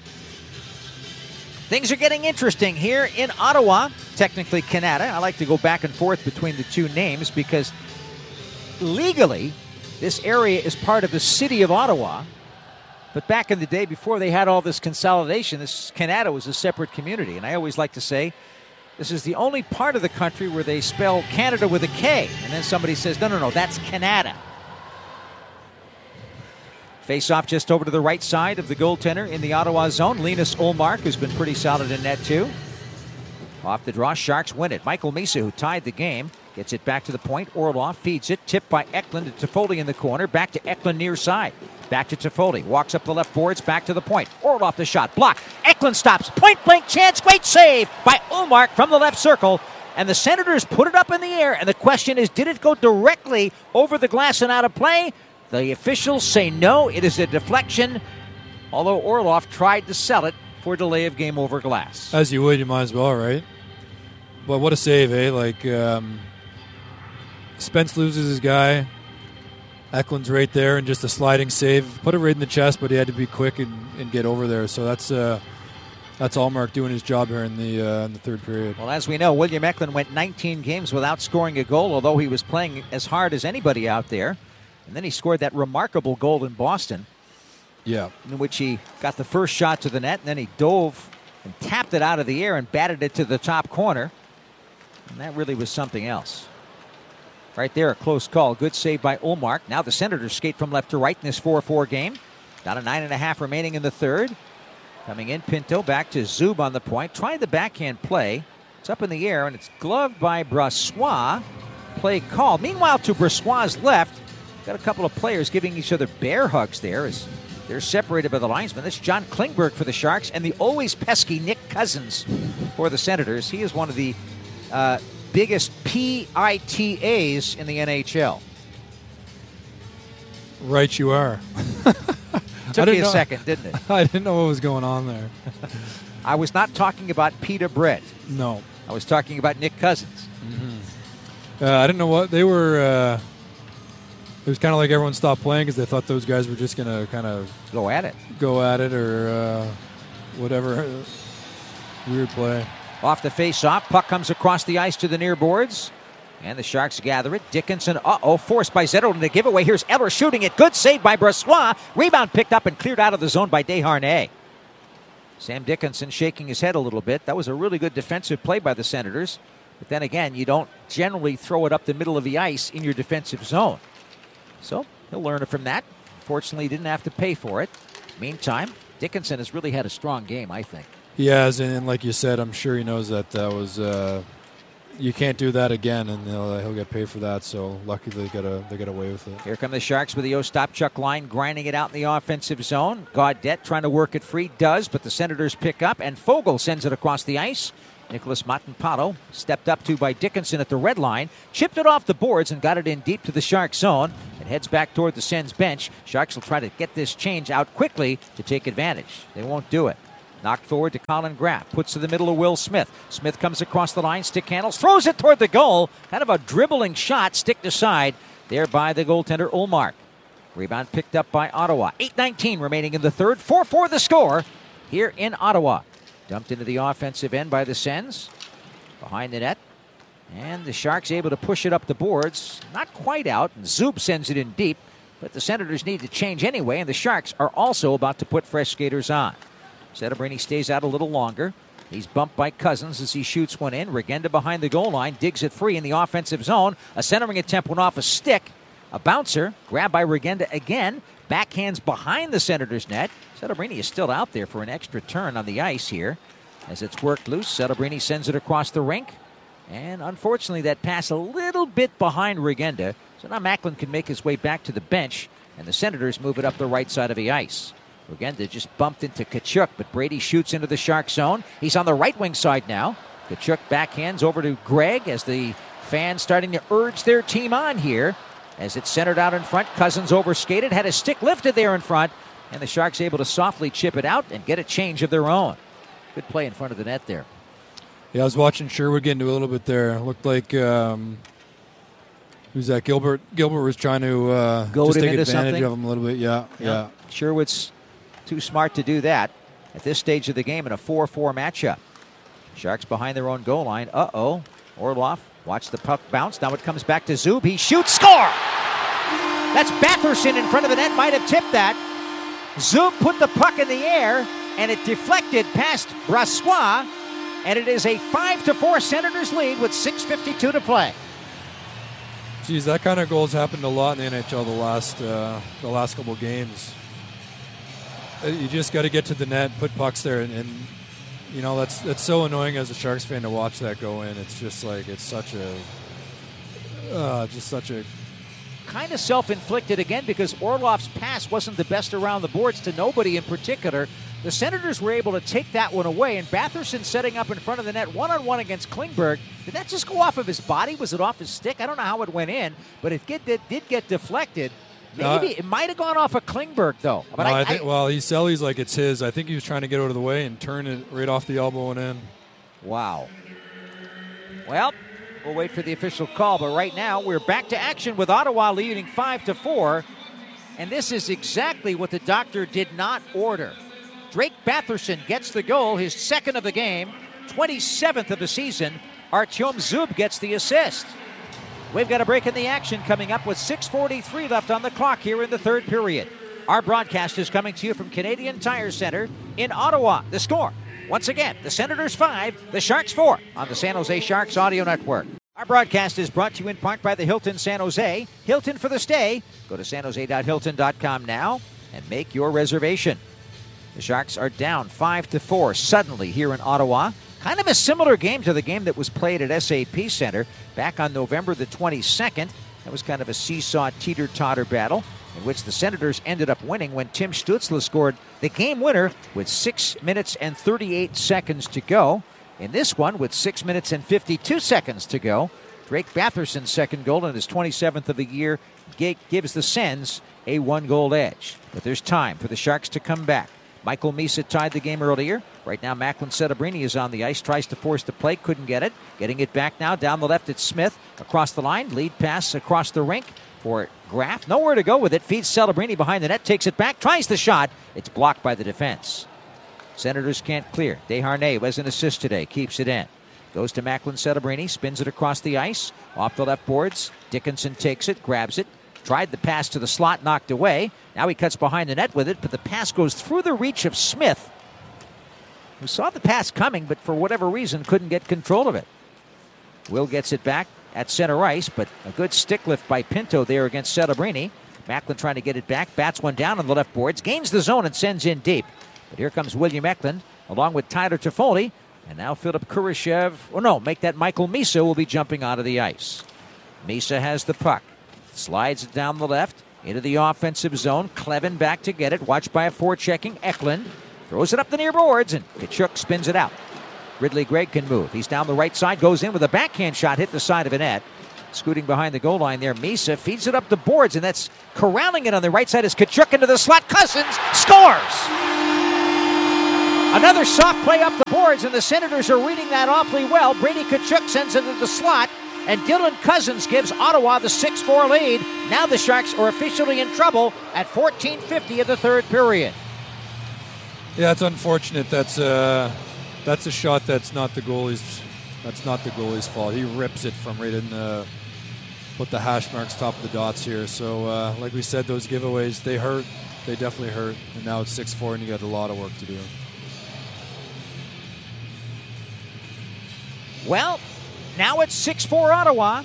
Things are getting interesting here in Ottawa, technically Canada. I like to go back and forth between the two names because legally this area is part of the city of Ottawa. But back in the day before they had all this consolidation, this Canada was a separate community. And I always like to say this is the only part of the country where they spell Canada with a K. And then somebody says, no, no, no, that's Canada. Face-off just over to the right side of the goaltender in the Ottawa zone. Linus Ullmark, who's been pretty solid in net, too. Off the draw, Sharks win it. Michael Misa, who tied the game, gets it back to the point. Orlov feeds it. Tipped by Eklund to Toffoli in the corner. Back to Eklund near side. Back to Toffoli. Walks up the left boards. Back to the point. Orlov the shot. Block. Eklund stops. Point-blank chance. Great save by Ullmark from the left circle. And the Senators put it up in the air. And the question is, did it go directly over the glass and out of play? The officials say no, it is a deflection, although Orlov tried to sell it for delay of game over glass.
As you would, you might as well, right? But what a save, eh? Like, um, Spence loses his guy. Eklund's right there, and just a sliding save. Put it right in the chest, but he had to be quick and, and get over there. So that's uh, that's Ullmark doing his job here in the uh, in the third period.
Well, as we know, William Eklund went nineteen games without scoring a goal, although he was playing as hard as anybody out there. And then he scored that remarkable goal in Boston.
Yeah.
In which he got the first shot to the net, and then he dove and tapped it out of the air and batted it to the top corner. And that really was something else. Right there, a close call. Good save by Ullmark. Now the Senators skate from left to right in this four four game. Down to nine and a half remaining in the third. Coming in, Pinto back to Zub on the point. Tried the backhand play. It's up in the air, and it's gloved by Brossoit. Play called. Meanwhile, to Brossoit's left, got a couple of players giving each other bear hugs there as they're separated by the linesman. That's John Klingberg for the Sharks and the always pesky Nick Cousins for the Senators. He is one of the uh, biggest P I T As in the N H L.
Right you are.
Took me a know, second, didn't it?
I didn't know what was going on there.
I was not talking about Peter Brett.
No.
I was talking about Nick Cousins.
Mm-hmm. Uh, I didn't know what they were... Uh, It was kind of like everyone stopped playing because they thought those guys were just going to kind of
go at it,
go at it, or uh, whatever. Weird play.
Off the face-off, puck comes across the ice to the near boards, and the Sharks gather it. Dickinson, uh-oh, forced by Zetterlund to give away. Here's Eller shooting it. Good save by Brossoit. Rebound picked up and cleared out of the zone by Desharnais. Sam Dickinson shaking his head a little bit. That was a really good defensive play by the Senators. But then again, you don't generally throw it up the middle of the ice in your defensive zone. So he'll learn from that. Fortunately, he didn't have to pay for it. Meantime, Dickinson has really had a strong game, I think.
He has, and like you said, I'm sure he knows that that was uh, you can't do that again, and he'll, he'll get paid for that. So lucky they get a, they get away with it.
Here come the Sharks with the Ostapchuk line, grinding it out in the offensive zone. Gaudette trying to work it free, does, but the Senators pick up, and Fogle sends it across the ice. Nicholas Matanpato, stepped up to by Dickinson at the red line, chipped it off the boards and got it in deep to the Sharks zone. It heads back toward the Sens bench. Sharks will try to get this change out quickly to take advantage. They won't do it. Knocked forward to Colin Graff. Puts to the middle of Will Smith. Smith comes across the line, stick handles, throws it toward the goal. Kind of a dribbling shot, sticked aside there by the goaltender Ullmark. Rebound picked up by Ottawa. eight nineteen remaining in the third. four four the score here in Ottawa. Dumped into the offensive end by the Sens. Behind the net. And the Sharks able to push it up the boards. Not quite out. And Zub sends it in deep. But the Senators need to change anyway. And the Sharks are also about to put fresh skaters on. Setterbrini stays out a little longer. He's bumped by Cousins as he shoots one in. Regenda behind the goal line. Digs it free in the offensive zone. A centering attempt went off a stick. A bouncer. Grabbed by Regenda again. Backhands behind the Senators' net. Setterbrini is still out there for an extra turn on the ice here. As it's worked loose, Setterbrini sends it across the rink. And unfortunately, that pass a little bit behind Regenda. So now Macklin can make his way back to the bench. And the Senators move it up the right side of the ice. Regenda just bumped into Tkachuk, but Brady shoots into the Shark zone. He's on the right wing side now. Tkachuk backhands over to Gregg as the fans starting to urge their team on here. As it's centered out in front, Cousins overskated, had a stick lifted there in front, and the Sharks able to softly chip it out and get a change of their own. Good play in front of the net there.
Yeah, I was watching Sherwood get into a little bit there. Looked like, um, who's that? Gilbert. Gilbert was trying to uh,
Goad
just
him
take
into
advantage
something?
of him a little bit. Yeah, yeah.
yeah. Sherwood's too smart to do that at this stage of the game in a four four matchup. Sharks behind their own goal line. Uh-oh. Orlov, watch the puck bounce. Now it comes back to Zub. He shoots. Score! That's Batherson in front of the net. Might have tipped that. Zub put the puck in the air, and it deflected past Brassois, and it is a five to four Senators lead with six fifty-two to play.
Geez, that kind of goal's happened a lot in the N H L the last uh, the last couple games. You just got to get to the net, put pucks there, and, and you know that's that's so annoying as a Sharks fan to watch that go in. It's just like it's such a uh, just such a
kind of self-inflicted again because Orlov's pass wasn't the best around the boards to nobody in particular. The Senators were able to take that one away, and Batherson setting up in front of the net one-on-one against Klingberg. Did that just go off of his body? Was it off his stick? I don't know how it went in, but it did, it did get deflected. Maybe
no,
it might have gone off of Klingberg, though. But
no,
I,
I think,
I,
well, he sellies like it's his. I think he was trying to get out of the way and turn it right off the elbow and in.
Wow. Well, we'll wait for the official call, but right now we're back to action with Ottawa leading five to four, and this is exactly what the doctor did not order. Drake Batherson gets the goal, his second of the game, twenty-seventh of the season. Artyom Zub gets the assist. We've got a break in the action coming up with six forty-three left on the clock here in the third period. Our broadcast is coming to you from Canadian Tire Center in Ottawa. The score, once again, the Senators five, the Sharks four on the San Jose Sharks Audio Network. Our broadcast is brought to you in part by the Hilton San Jose. Hilton for the stay. Go to san jose dot hilton dot com now and make your reservation. The Sharks are down five to four suddenly here in Ottawa. Kind of a similar game to the game that was played at S A P Center back on November the twenty-second. That was kind of a seesaw teeter-totter battle in which the Senators ended up winning when Tim Stützle scored the game winner with six minutes and thirty-eight seconds to go. In this one, with six minutes and fifty-two seconds to go, Drake Batherson's second goal and his twenty-seventh of the year gives the Sens a one-goal edge. But there's time for the Sharks to come back. Michael Misa tied the game earlier. Right now, Macklin Setterbrini is on the ice, tries to force the play, couldn't get it. Getting it back now, down the left, it's Smith. Across the line, lead pass across the rink for Graff. Nowhere to go with it, feeds Setterbrini behind the net, takes it back, tries the shot. It's blocked by the defense. Senators can't clear. Desharnais has an assist today, keeps it in. Goes to Macklin Setterbrini, spins it across the ice, off the left boards. Dickinson takes it, grabs it. Tried the pass to the slot, knocked away. Now he cuts behind the net with it, but the pass goes through the reach of Smith, who saw the pass coming, but for whatever reason couldn't get control of it. Will gets it back at center ice, but a good stick lift by Pinto there against Setterbrini. Macklin trying to get it back, bats one down on the left boards, gains the zone and sends in deep. But here comes William Eklund, along with Tyler Toffoli. And now Philip Kurashev, oh no, make that Michael Misa will be jumping out of the ice. Misa has the puck. Slides it down the left into the offensive zone. Clevin back to get it. Watched by a forechecking Eklund. Throws it up the near boards, and Tkachuk spins it out. Ridley Gregg can move. He's down the right side, goes in with a backhand shot, hit the side of a net. Scooting behind the goal line there, Misa feeds it up the boards, and that's corralling it on the right side as Tkachuk into the slot. Cousins scores! Another soft play up the boards, and the Senators are reading that awfully well. Brady Tkachuk sends it to the slot, and Dylan Cousins gives Ottawa the six four lead. Now the Sharks are officially in trouble at fourteen fifty of the third period.
Yeah, it's unfortunate. That's uh, that's a shot that's not the goalie's. That's not the goalie's fault. He rips it from right in the, put the hash marks top of the dots here. So, uh, like we said, those giveaways, they hurt. They definitely hurt. And now it's six four, and you got a lot of work to do.
Well, now it's six four Ottawa.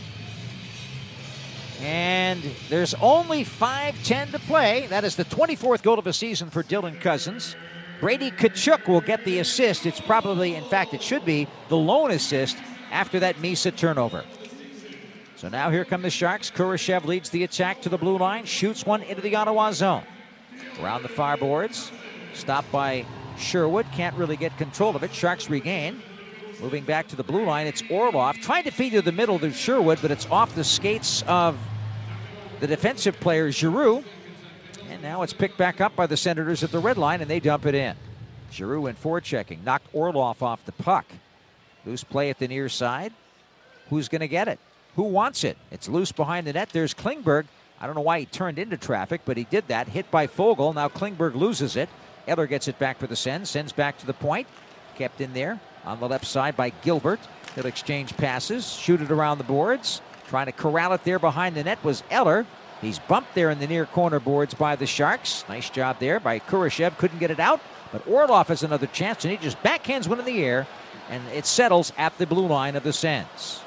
And there's only five ten to play. That is the twenty-fourth goal of the season for Dylan Cousins. Brady Tkachuk will get the assist. It's probably, in fact, it should be the lone assist after that Misa turnover. So now here come the Sharks. Kurashev leads the attack to the blue line, shoots one into the Ottawa zone. Around the far boards, stopped by Sherwood. Can't really get control of it. Sharks regain. Moving back to the blue line, it's Orlov. Trying to feed to the middle to Sherwood, but it's off the skates of the defensive player, Giroux. And now it's picked back up by the Senators at the red line, and they dump it in. Giroux in forechecking. Knocked Orlov off the puck. Loose play at the near side. Who's going to get it? Who wants it? It's loose behind the net. There's Klingberg. I don't know why he turned into traffic, but he did that. Hit by Foegele. Now Klingberg loses it. Eller gets it back for the Sens. Sends back to the point. Kept in there on the left side by Gilbert. He'll exchange passes. Shoot it around the boards. Trying to corral it there behind the net was Eller. He's bumped there in the near corner boards by the Sharks. Nice job there by Kurashev. Couldn't get it out. But Orlov has another chance, and he just backhands one in the air, and it settles at the blue line of the Sens.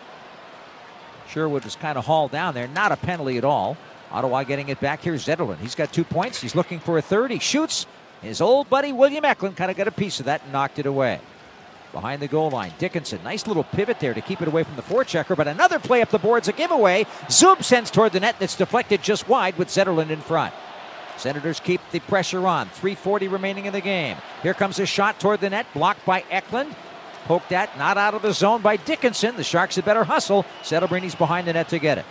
Sherwood was kind of hauled down there. Not a penalty at all. Ottawa getting it back. Here's Zetterlund. He's got two points. He's looking for a third. He shoots. His old buddy William Eklund kind of got a piece of that and knocked it away. Behind the goal line, Dickinson. Nice little pivot there to keep it away from the forechecker, but another play up the boards, a giveaway. Zub sends toward the net, and it's deflected just wide with Zetterlund in front. Senators keep the pressure on. three forty remaining in the game. Here comes a shot toward the net, blocked by Eklund. Poked at, not out of the zone by Dickinson. The Sharks had better hustle. Settlebrini's behind the net to get it.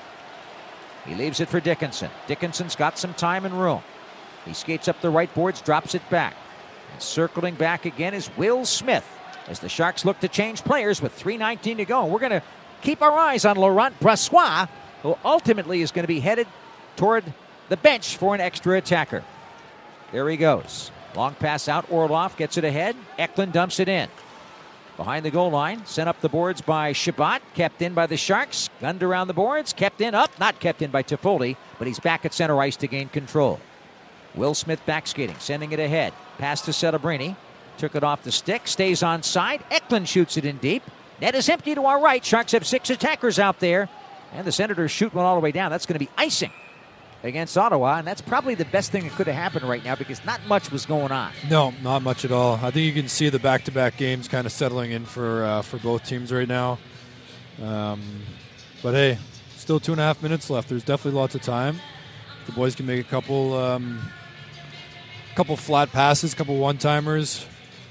He leaves it for Dickinson. Dickinson's got some time and room. He skates up the right boards, drops it back. And circling back again is Will Smith as the Sharks look to change players with three nineteen to go. We're going to keep our eyes on Laurent Brossoit, who ultimately is going to be headed toward the bench for an extra attacker. There he goes. Long pass out. Orlov gets it ahead. Eklund dumps it in. Behind the goal line, sent up the boards by Shabbat, kept in by the Sharks, gunned around the boards, kept in up, not kept in by Toffoli, but he's back at center ice to gain control. Will Smith back skating, sending it ahead. Pass to Settebrini, took it off the stick, stays on side. Eklund shoots it in deep. Net is empty to our right. Sharks have six attackers out there, and the Senators shoot one all the way down. That's going to be icing against Ottawa, and that's probably the best thing that could have happened right now because not much was going on.
No, not much at all. I think you can see the back-to-back games kind of settling in for uh, for both teams right now. Um, but hey, still two and a half minutes left. There's definitely lots of time. The boys can make a couple, um, couple flat passes, couple one-timers,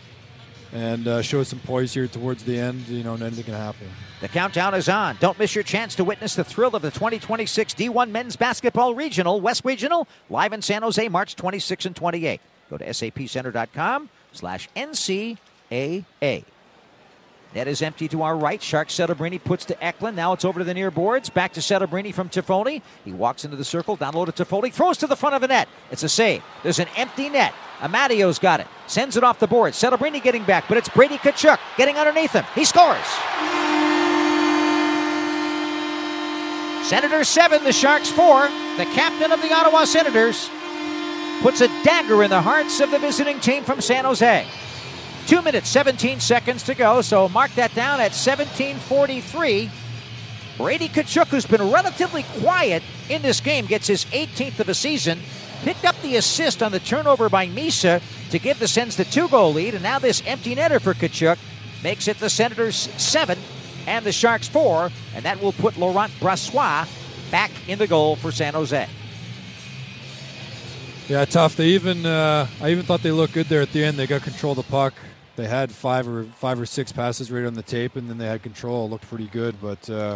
and uh, show some poise here towards the end. You know, and anything can happen.
The countdown is on. Don't miss your chance to witness the thrill of the twenty twenty-six D one Men's Basketball Regional, West Regional, live in San Jose, March twenty-sixth and twenty-eighth. Go to sapcenter.com slash NCAA. Net is empty to our right. Sharks Settebrini puts to Eklund. Now it's over to the near boards. Back to Settebrini from Toffoli. He walks into the circle. Down low to Toffoli. Throws to the front of the net. It's a save. There's an empty net. Amadio's got it. Sends it off the board. Settebrini getting back, but it's Brady Tkachuk getting underneath him. He scores. Senators seven, the Sharks four. The captain of the Ottawa Senators puts a dagger in the hearts of the visiting team from San Jose. Two minutes, seventeen seconds to go, so mark that down at seventeen forty-three. Brady Tkachuk, who's been relatively quiet in this game, gets his eighteenth of the season. Picked up the assist on the turnover by Misa to give the Sens the two-goal lead, and now this empty netter for Tkachuk makes it the Senators seven and the Sharks four, and that will put Laurent Brossoit back in the goal for San Jose.
Yeah, tough. They even uh, I even thought they looked good there at the end. They got control of the puck. They had five or five or six passes right on the tape, and then they had control. It looked pretty good, but uh,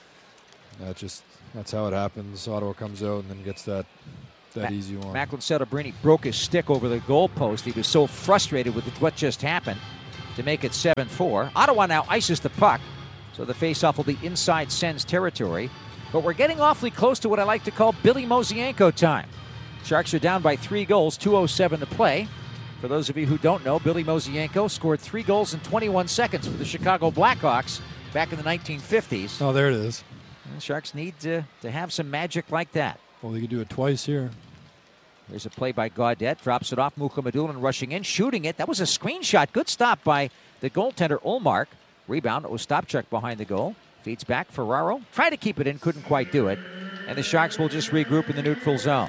that just that's how it happens. Ottawa comes out and then gets that that Ma- easy one.
Macklin Celebrini broke his stick over the goalpost. He was so frustrated with what just happened to make it seven four. Ottawa now ices the puck, so the faceoff will be inside Sens territory. But we're getting awfully close to what I like to call Billy Mosienko time. Sharks are down by three goals, two oh seven to play. For those of you who don't know, Billy Mosienko scored three goals in twenty-one seconds for the Chicago Blackhawks back in the nineteen fifties.
Oh, there it is.
And the Sharks need to, to have some magic like that.
Well, they could do it twice here.
There's a play by Gaudette. Drops it off. Mukhamadullin rushing in, shooting it. That was a screenshot. Good stop by the goaltender, Ullmark. Rebound, Ostapchuk behind the goal. Feeds back, Ferraro. Tried to keep it in, couldn't quite do it. And the Sharks will just regroup in the neutral zone.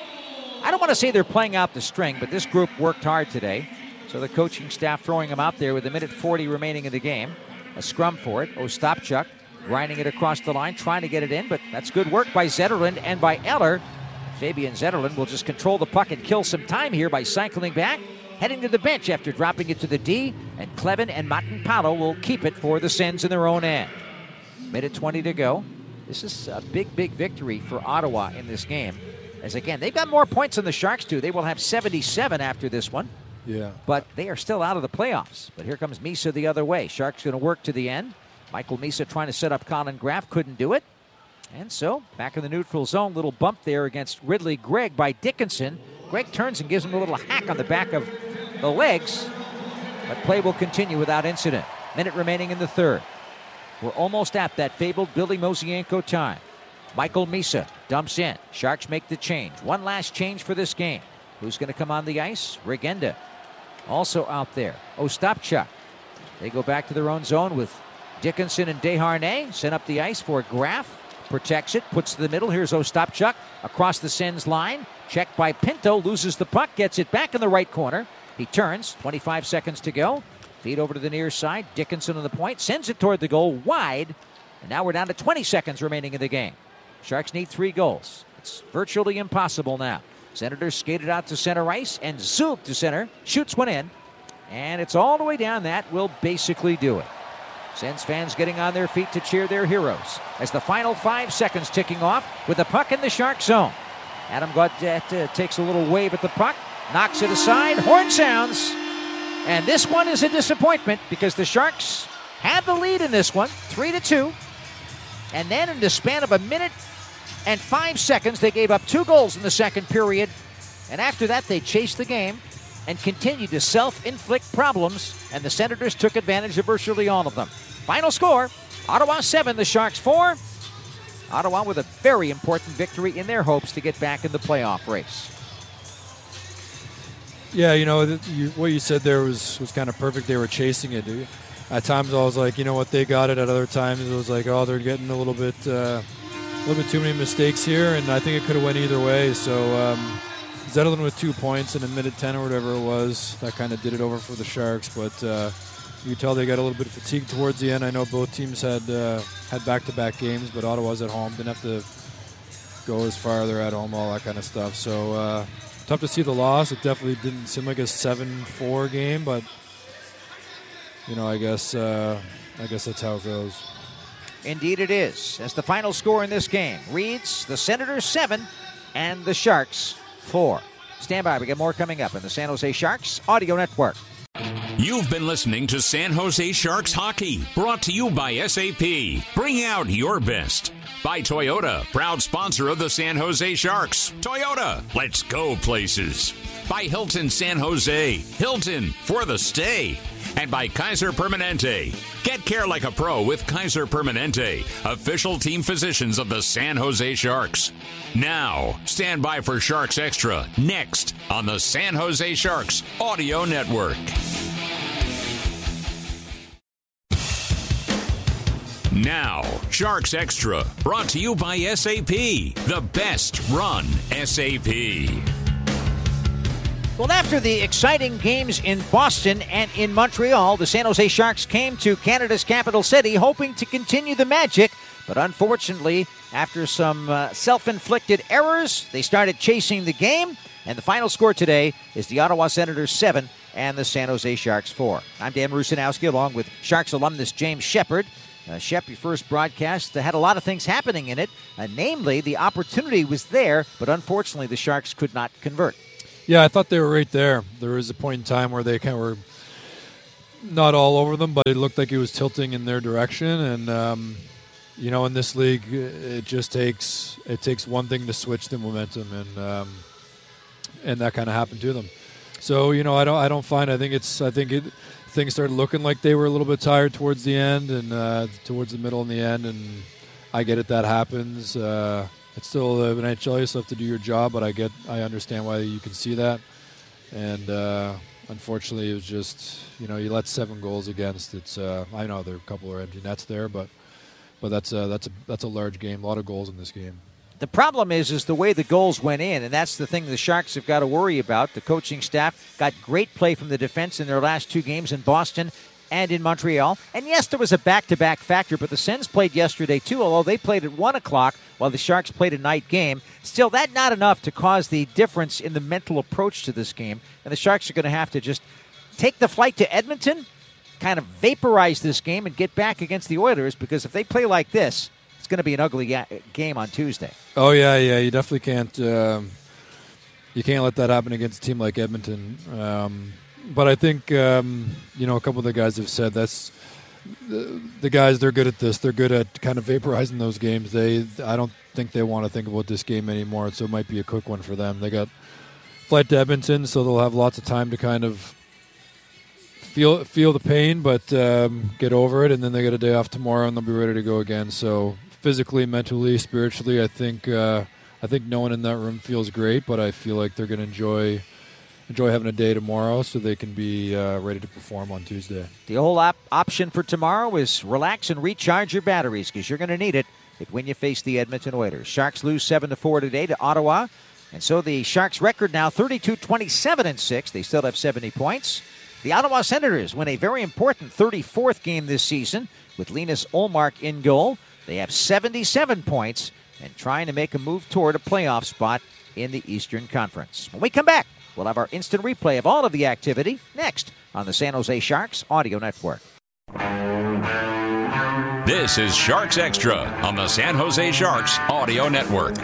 I don't want to say they're playing out the string, but this group worked hard today. So the coaching staff throwing them out there with a minute forty remaining in the game. A scrum for it. Ostapchuk grinding it across the line, trying to get it in, but that's good work by Zetterlund and by Eller. Fabian Zetterlund will just control the puck and kill some time here by cycling back, heading to the bench after dropping it to the D, and Clevin and Matenpalo will keep it for the Sens in their own end. Minute twenty to go. This is a big, big victory for Ottawa in this game. As again, they've got more points than the Sharks do. They will have seventy-seven after this one.
Yeah.
But they are still out of the playoffs. But here comes Misa the other way. Sharks going to work to the end. Michael Misa trying to set up Colin Graf. Couldn't do it. And so, back in the neutral zone. Little bump there against Ridley Gregg by Dickinson. Gregg turns and gives him a little hack on the back of the legs. But play will continue without incident. Minute remaining in the third. We're almost at that fabled Billy Mosienko time. Michael Misa dumps in. Sharks make the change. One last change for this game. Who's going to come on the ice? Regenda. Also out there. Ostapchuk. They go back to their own zone with Dickinson and Desharnais. Sent up the ice for Graf. Protects it. Puts to the middle. Here's Ostapchuk. Across the Sens line. Checked by Pinto. Loses the puck. Gets it back in the right corner. He turns. twenty-five seconds to go. Feed over to the near side. Dickinson on the point. Sends it toward the goal. Wide. And now we're down to twenty seconds remaining in the game. Sharks need three goals. It's virtually impossible now. Senators skated out to center ice, and Zug to center. Shoots one in. And it's all the way down. That will basically do it. Sens fans getting on their feet to cheer their heroes as the final five seconds ticking off with the puck in the Shark zone. Adam Gaudette uh, takes a little wave at the puck, knocks it aside, horn sounds. And this one is a disappointment because the Sharks had the lead in this one, three to two. And then in the span of a minute and five seconds, they gave up two goals in the second period. And after that, they chased the game and continued to self-inflict problems. And the Senators took advantage of virtually all of them. Final score, Ottawa seven, the Sharks four. Ottawa with a very important victory in their hopes to get back in the playoff race.
Yeah, you know, th- you, what you said there was, was kind of perfect. They were chasing it. At times I was like, you know what, they got it. At other times it was like, oh, they're getting a little bit uh, a little bit too many mistakes here, and I think it could have went either way. So um, Zetterlund with two points in a minute ten or whatever it was, that kind of did it over for the Sharks. But uh, you could tell they got a little bit fatigued towards the end. I know both teams had uh, had back-to-back games, but Ottawa's at home. Didn't have to go as far. They're at home, all that kind of stuff. So uh, tough to see the loss. It definitely didn't seem like a seven four game, but you know, I guess uh, I guess that's how it goes.
Indeed it is. As the final score in this game reads, the Senators seven and the Sharks four. Stand by. We got more coming up in the San Jose Sharks Audio Network.
You've been listening to San Jose Sharks Hockey, brought to you by S A P. Bring out your best. By Toyota, proud sponsor of the San Jose Sharks. Toyota, let's go places. By Hilton San Jose. Hilton, for the stay. And by Kaiser Permanente. Get care like a pro with Kaiser Permanente, official team physicians of the San Jose Sharks. Now, stand by for Sharks Extra, next on the San Jose Sharks Audio Network. Now, Sharks Extra, brought to you by S A P, the best run S A P.
Well, after the exciting games in Boston and in Montreal, the San Jose Sharks came to Canada's capital city hoping to continue the magic. But unfortunately, after some uh, self-inflicted errors, they started chasing the game. And the final score today is the Ottawa Senators seven and the San Jose Sharks four. I'm Dan Rusanowski along with Sharks alumnus James Shepard. Uh, Shep, your first broadcast uh, had a lot of things happening in it. Uh, namely, the opportunity was there, but unfortunately the Sharks could not convert.
Yeah, I thought they were right there. There was a point in time where they kind of were not all over them, but it looked like it was tilting in their direction. And um, you know, in this league, it just takes it takes one thing to switch the momentum, and um, and that kind of happened to them. So you know, I don't I don't find I think it's I think it things started looking like they were a little bit tired towards the end and uh, towards the middle and the end, and I get it, that happens. Uh, It's still an N H L, you still have to do your job, but I get, I understand why you can see that. And uh, unfortunately, it was just, you know, you let seven goals against. It's, uh, I know there are a couple of empty nets there, but but that's a, that's a that's a large game, a lot of goals in this game.
The problem is, is the way the goals went in, and that's the thing the Sharks have got to worry about. The coaching staff got great play from the defense in their last two games in Boston and in Montreal. And yes, there was a back-to-back factor, but the Sens played yesterday too, although they played at one o'clock while the Sharks played a night game. Still, that's not enough to cause the difference in the mental approach to this game. And the Sharks are going to have to just take the flight to Edmonton, kind of vaporize this game, and get back against the Oilers, because if they play like this, it's going to be an ugly ga- game on Tuesday.
Oh, yeah, yeah. You definitely can't, um, you can't let that happen against a team like Edmonton. Um But I think, um, you know, a couple of the guys have said that's the, the guys, they're good at this. They're good at kind of vaporizing those games. They, I don't think they want to think about this game anymore, so it might be a quick one for them. They got flight to Edmonton, so they'll have lots of time to kind of feel feel the pain, but um, get over it, and then they get a day off tomorrow, and they'll be ready to go again. So physically, mentally, spiritually, I think uh, I think no one in that room feels great, but I feel like they're going to enjoy Enjoy having a day tomorrow so they can be uh, ready to perform on Tuesday.
The whole op- option for tomorrow is relax and recharge your batteries, because you're going to need it when you face the Edmonton Oilers. Sharks lose seven to four today to Ottawa. And so the Sharks' record now thirty-two twenty-seven and six. They still have seventy points. The Ottawa Senators win a very important thirty-fourth game this season with Linus Ullmark in goal. They have seventy-seven points and trying to make a move toward a playoff spot in the Eastern Conference. When we come back, we'll have our instant replay of all of the activity next on the San Jose Sharks Audio Network.
This is Sharks Extra on the San Jose Sharks Audio Network.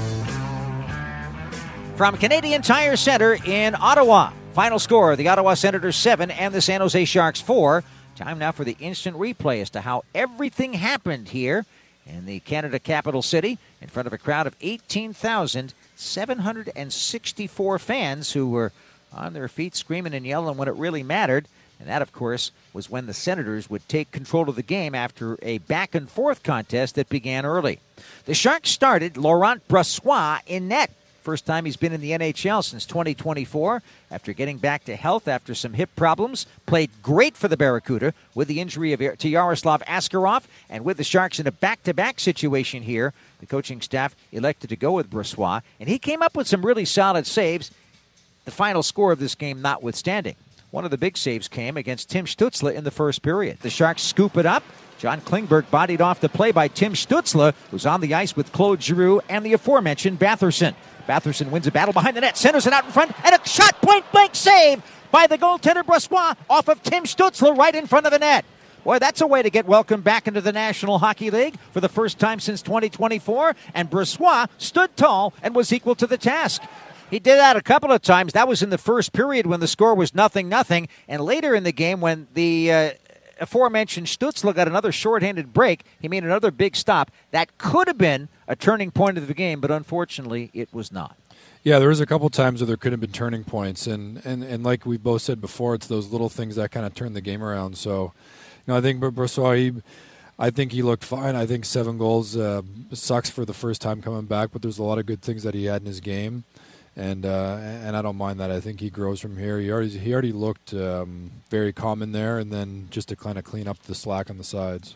From Canadian Tire Center in Ottawa, final score, the Ottawa Senators seven and the San Jose Sharks four. Time now for the instant replay as to how everything happened here in the Canada capital city in front of a crowd of eighteen thousand seven hundred sixty-four fans who were on their feet screaming and yelling when it really mattered. And that, of course, was when the Senators would take control of the game after a back-and-forth contest that began early. The Sharks started Laurent Brossoit in net. First time he's been in the N H L since twenty twenty-four. After getting back to health after some hip problems, played great for the Barracuda with the injury of, to Yaroslav Askarov. And with the Sharks in a back-to-back situation here, the coaching staff elected to go with Brossoit. And he came up with some really solid saves, the final score of this game notwithstanding. One of the big saves came against Tim Stützle in the first period. The Sharks scoop it up. John Klingberg bodied off the play by Tim Stützle, who's on the ice with Claude Giroux and the aforementioned Batherson. Batherson wins a battle behind the net, centers it out in front, and a shot point-blank save by the goaltender Brossoit off of Tim Stützle right in front of the net. Boy, that's a way to get welcomed back into the National Hockey League for the first time since twenty twenty-four, and Brossoit stood tall and was equal to the task. He did that a couple of times. That was in the first period when the score was nothing nothing, and later in the game when the uh, aforementioned Stützle got another shorthanded break, he made another big stop. That could have been a turning point of the game, but unfortunately it was not.
Yeah, there was a couple times where there could have been turning points, and, and, and like we both said before, it's those little things that kind of turn the game around. So, you know, I think Brossoit, he, I think he looked fine. I think seven goals uh, sucks for the first time coming back, but there's a lot of good things that he had in his game, and uh, and I don't mind that. I think he grows from here. He already he already looked um, very calm in there, and then just to kind of clean up the slack on the sides.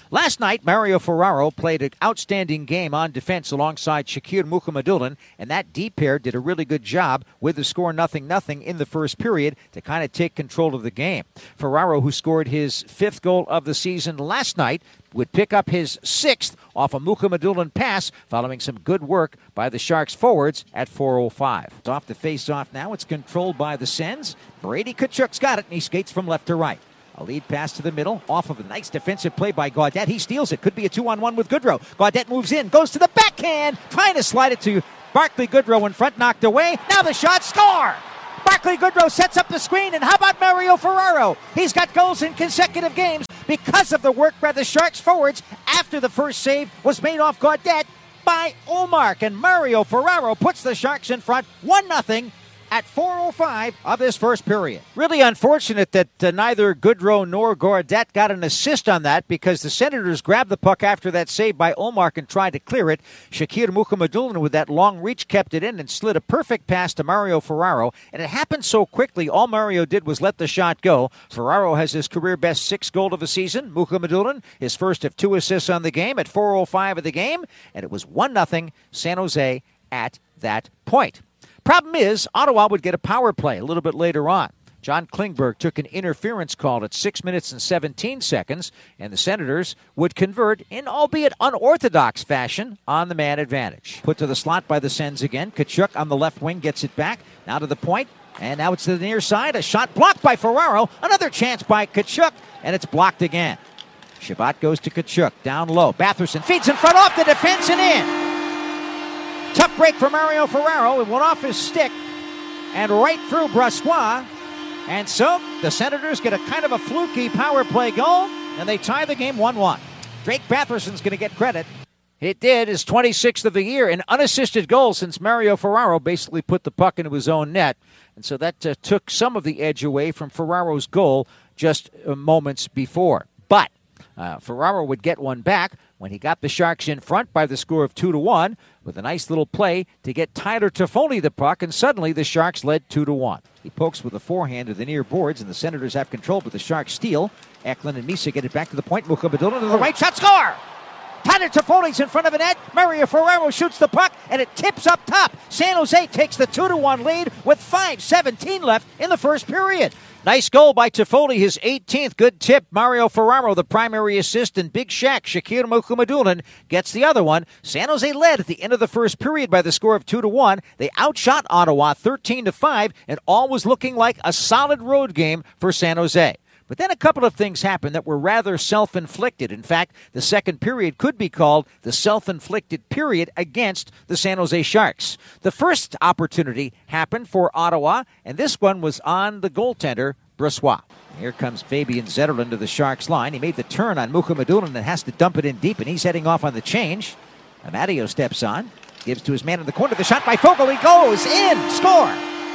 Last night, Mario Ferraro played an outstanding game on defense alongside Shakir Mukhamadullin, and that D pair did a really good job with the score nothing nothing in the first period to kind of take control of the game. Ferraro, who scored his fifth goal of the season last night, would pick up his sixth off a Mukhamadullin pass following some good work by the Sharks forwards at four oh five. It's off the face-off now. It's controlled by the Sens. Brady Tkachuk's got it, and he skates from left to right. A lead pass to the middle, off of a nice defensive play by Gaudette. He steals it. Could be a two-on-one with Goodrow. Gaudette moves in, goes to the backhand, trying to slide it to Barclay Goodrow in front, knocked away. Now the shot, score! Barclay Goodrow sets up the screen, and how about Mario Ferraro? He's got goals in consecutive games because of the work by the Sharks forwards after the first save was made off Gaudette by Ullmark. And Mario Ferraro puts the Sharks in front one nothing at four oh five of this first period. Really unfortunate that uh, neither Goodrow nor Gaudette got an assist on that, because the Senators grabbed the puck after that save by Ullmark and tried to clear it. Shakir Mukhamadullin with that long reach kept it in and slid a perfect pass to Mario Ferraro, and it happened so quickly all Mario did was let the shot go. Ferraro has his career-best sixth goal of the season. Mukhamadullin, his first of two assists on the game at four oh five of the game, and it was one nothing San Jose at that point. Problem is, Ottawa would get a power play a little bit later on. John Klingberg took an interference call at six minutes and seventeen seconds, and the Senators would convert in albeit unorthodox fashion on the man advantage. Put to the slot by the Sens again. Tkachuk on the left wing gets it back. Now to the point, and now it's to the near side. A shot blocked by Ferraro. Another chance by Tkachuk, and it's blocked again. Shabbat goes to Tkachuk, down low. Batherson feeds in front off the defense and in. Tough break for Mario Ferraro. It went off his stick and right through Brossoit. And so the Senators get a kind of a fluky power play goal, and they tie the game one one. Drake Batherson's going to get credit. It did his twenty-sixth of the year, an unassisted goal since Mario Ferraro basically put the puck into his own net. And so that uh, took some of the edge away from Ferraro's goal just uh, moments before. But uh, Ferraro would get one back when he got the Sharks in front by the score of two to one with a nice little play to get Tyler Toffoli the puck, and suddenly the Sharks led two to one. He pokes with a forehand to the near boards, and the Senators have control, but the Sharks steal. Eklund and Misa get it back to the point. Mukhamadullin to the right shot, score! Tyler Toffoli's in front of the net. Mario Ferraro shoots the puck, and it tips up top. San Jose takes the two to one lead with five seventeen left in the first period. Nice goal by Toffoli, his eighteenth. Good tip. Mario Ferraro, the primary assist, and Big Shaq, Shakir Mukhamadullin, gets the other one. San Jose led at the end of the first period by the score of two to one. They outshot Ottawa thirteen to five, and all was looking like a solid road game for San Jose. But then a couple of things happened that were rather self-inflicted. In fact, the second period could be called the self-inflicted period against the San Jose Sharks. The first opportunity happened for Ottawa, and this one was on the goaltender, Brossoit. Here comes Fabian Zetterlund to the Sharks line. He made the turn on Mukhamadullin and has to dump it in deep, and he's heading off on the change. Amadio steps on, gives to his man in the corner. The shot by Fogle. He goes in. Score.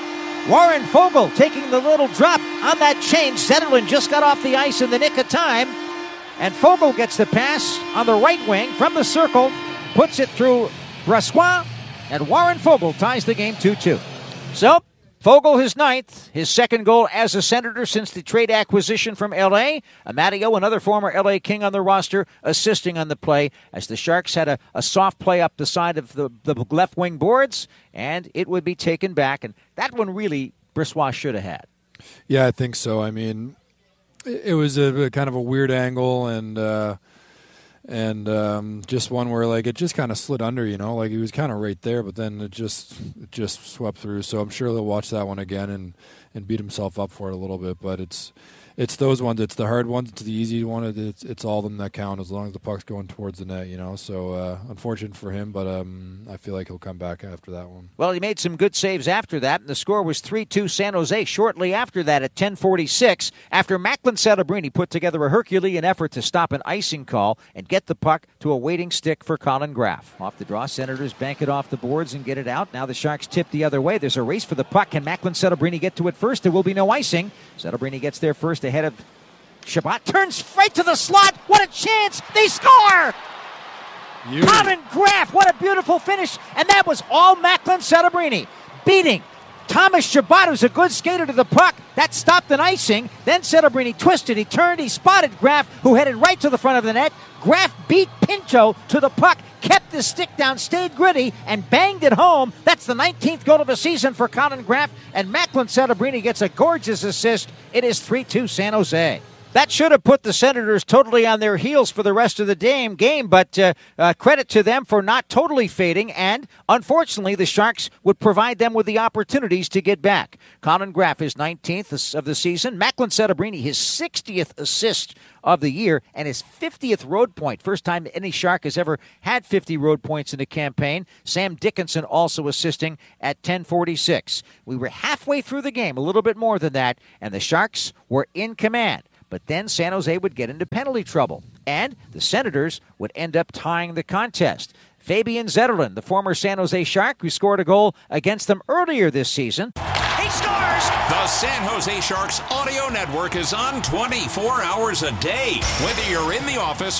Warren Fogle taking the little drop on that change. Zetterlund just got off the ice in the nick of time. And Fogle gets the pass on the right wing from the circle, puts it through Brossoit, and Warren Fogle ties the game two two. So, Fogle his ninth, his second goal as a Senator since the trade acquisition from L A. Amadio, another former L A King on the roster, assisting on the play as the Sharks had a, a soft play up the side of the, the left wing boards, and it would be taken back. And that one really Brossoit should have had.
Yeah, I think so. I mean, it, it was a, a kind of a weird angle, and uh, and um, just one where like it just kind of slid under, you know, like he was kind of right there, but then it just it just swept through. So I'm sure he'll watch that one again and, and beat himself up for it a little bit. But it's it's those ones. It's the hard ones. It's the easy one. It's it's all of them that count as long as the puck's going towards the net, you know. So uh, unfortunate for him, but um, I feel like he'll come back after that one.
Well, he made some good saves after that, and the score was three two San Jose shortly after that at ten forty-six, after Macklin Celebrini put together a Herculean effort to stop an icing call and get the puck to a waiting stick for Colin Graff. Off the draw, Senators bank it off the boards and get it out. Now the Sharks tip the other way. There's a race for the puck. Can Macklin Celebrini get to it first? There will be no icing. Celebrini gets there first ahead of Shabbat. Turns right to the slot. What a chance. They score! You. Colin Graff, what a beautiful finish. And that was all Macklin Celebrini, beating Thomas Chabot's a good skater to the puck. That stopped an icing. Then Celebrini twisted. He turned. He spotted Graf, who headed right to the front of the net. Graf beat Pinto to the puck, kept the stick down, stayed gritty, and banged it home. That's the nineteenth goal of the season for Colin Graf, and Macklin Celebrini gets a gorgeous assist. It is three two San Jose. That should have put the Senators totally on their heels for the rest of the game, game but uh, uh, credit to them for not totally fading, and unfortunately the Sharks would provide them with the opportunities to get back. Colin Graf, his nineteenth of the season. Macklin Celebrini, his sixtieth assist of the year, and his fiftieth road point. First time any Shark has ever had fifty road points in a campaign. Sam Dickinson also assisting at ten forty-six. We were halfway through the game, a little bit more than that, and the Sharks were in command. But then San Jose would get into penalty trouble, and the Senators would end up tying the contest. Fabian Zetterlund, the former San Jose Shark, who scored a goal against them earlier this season.
He scores! The San Jose Sharks Audio Network is on twenty-four hours a day. Whether you're in the office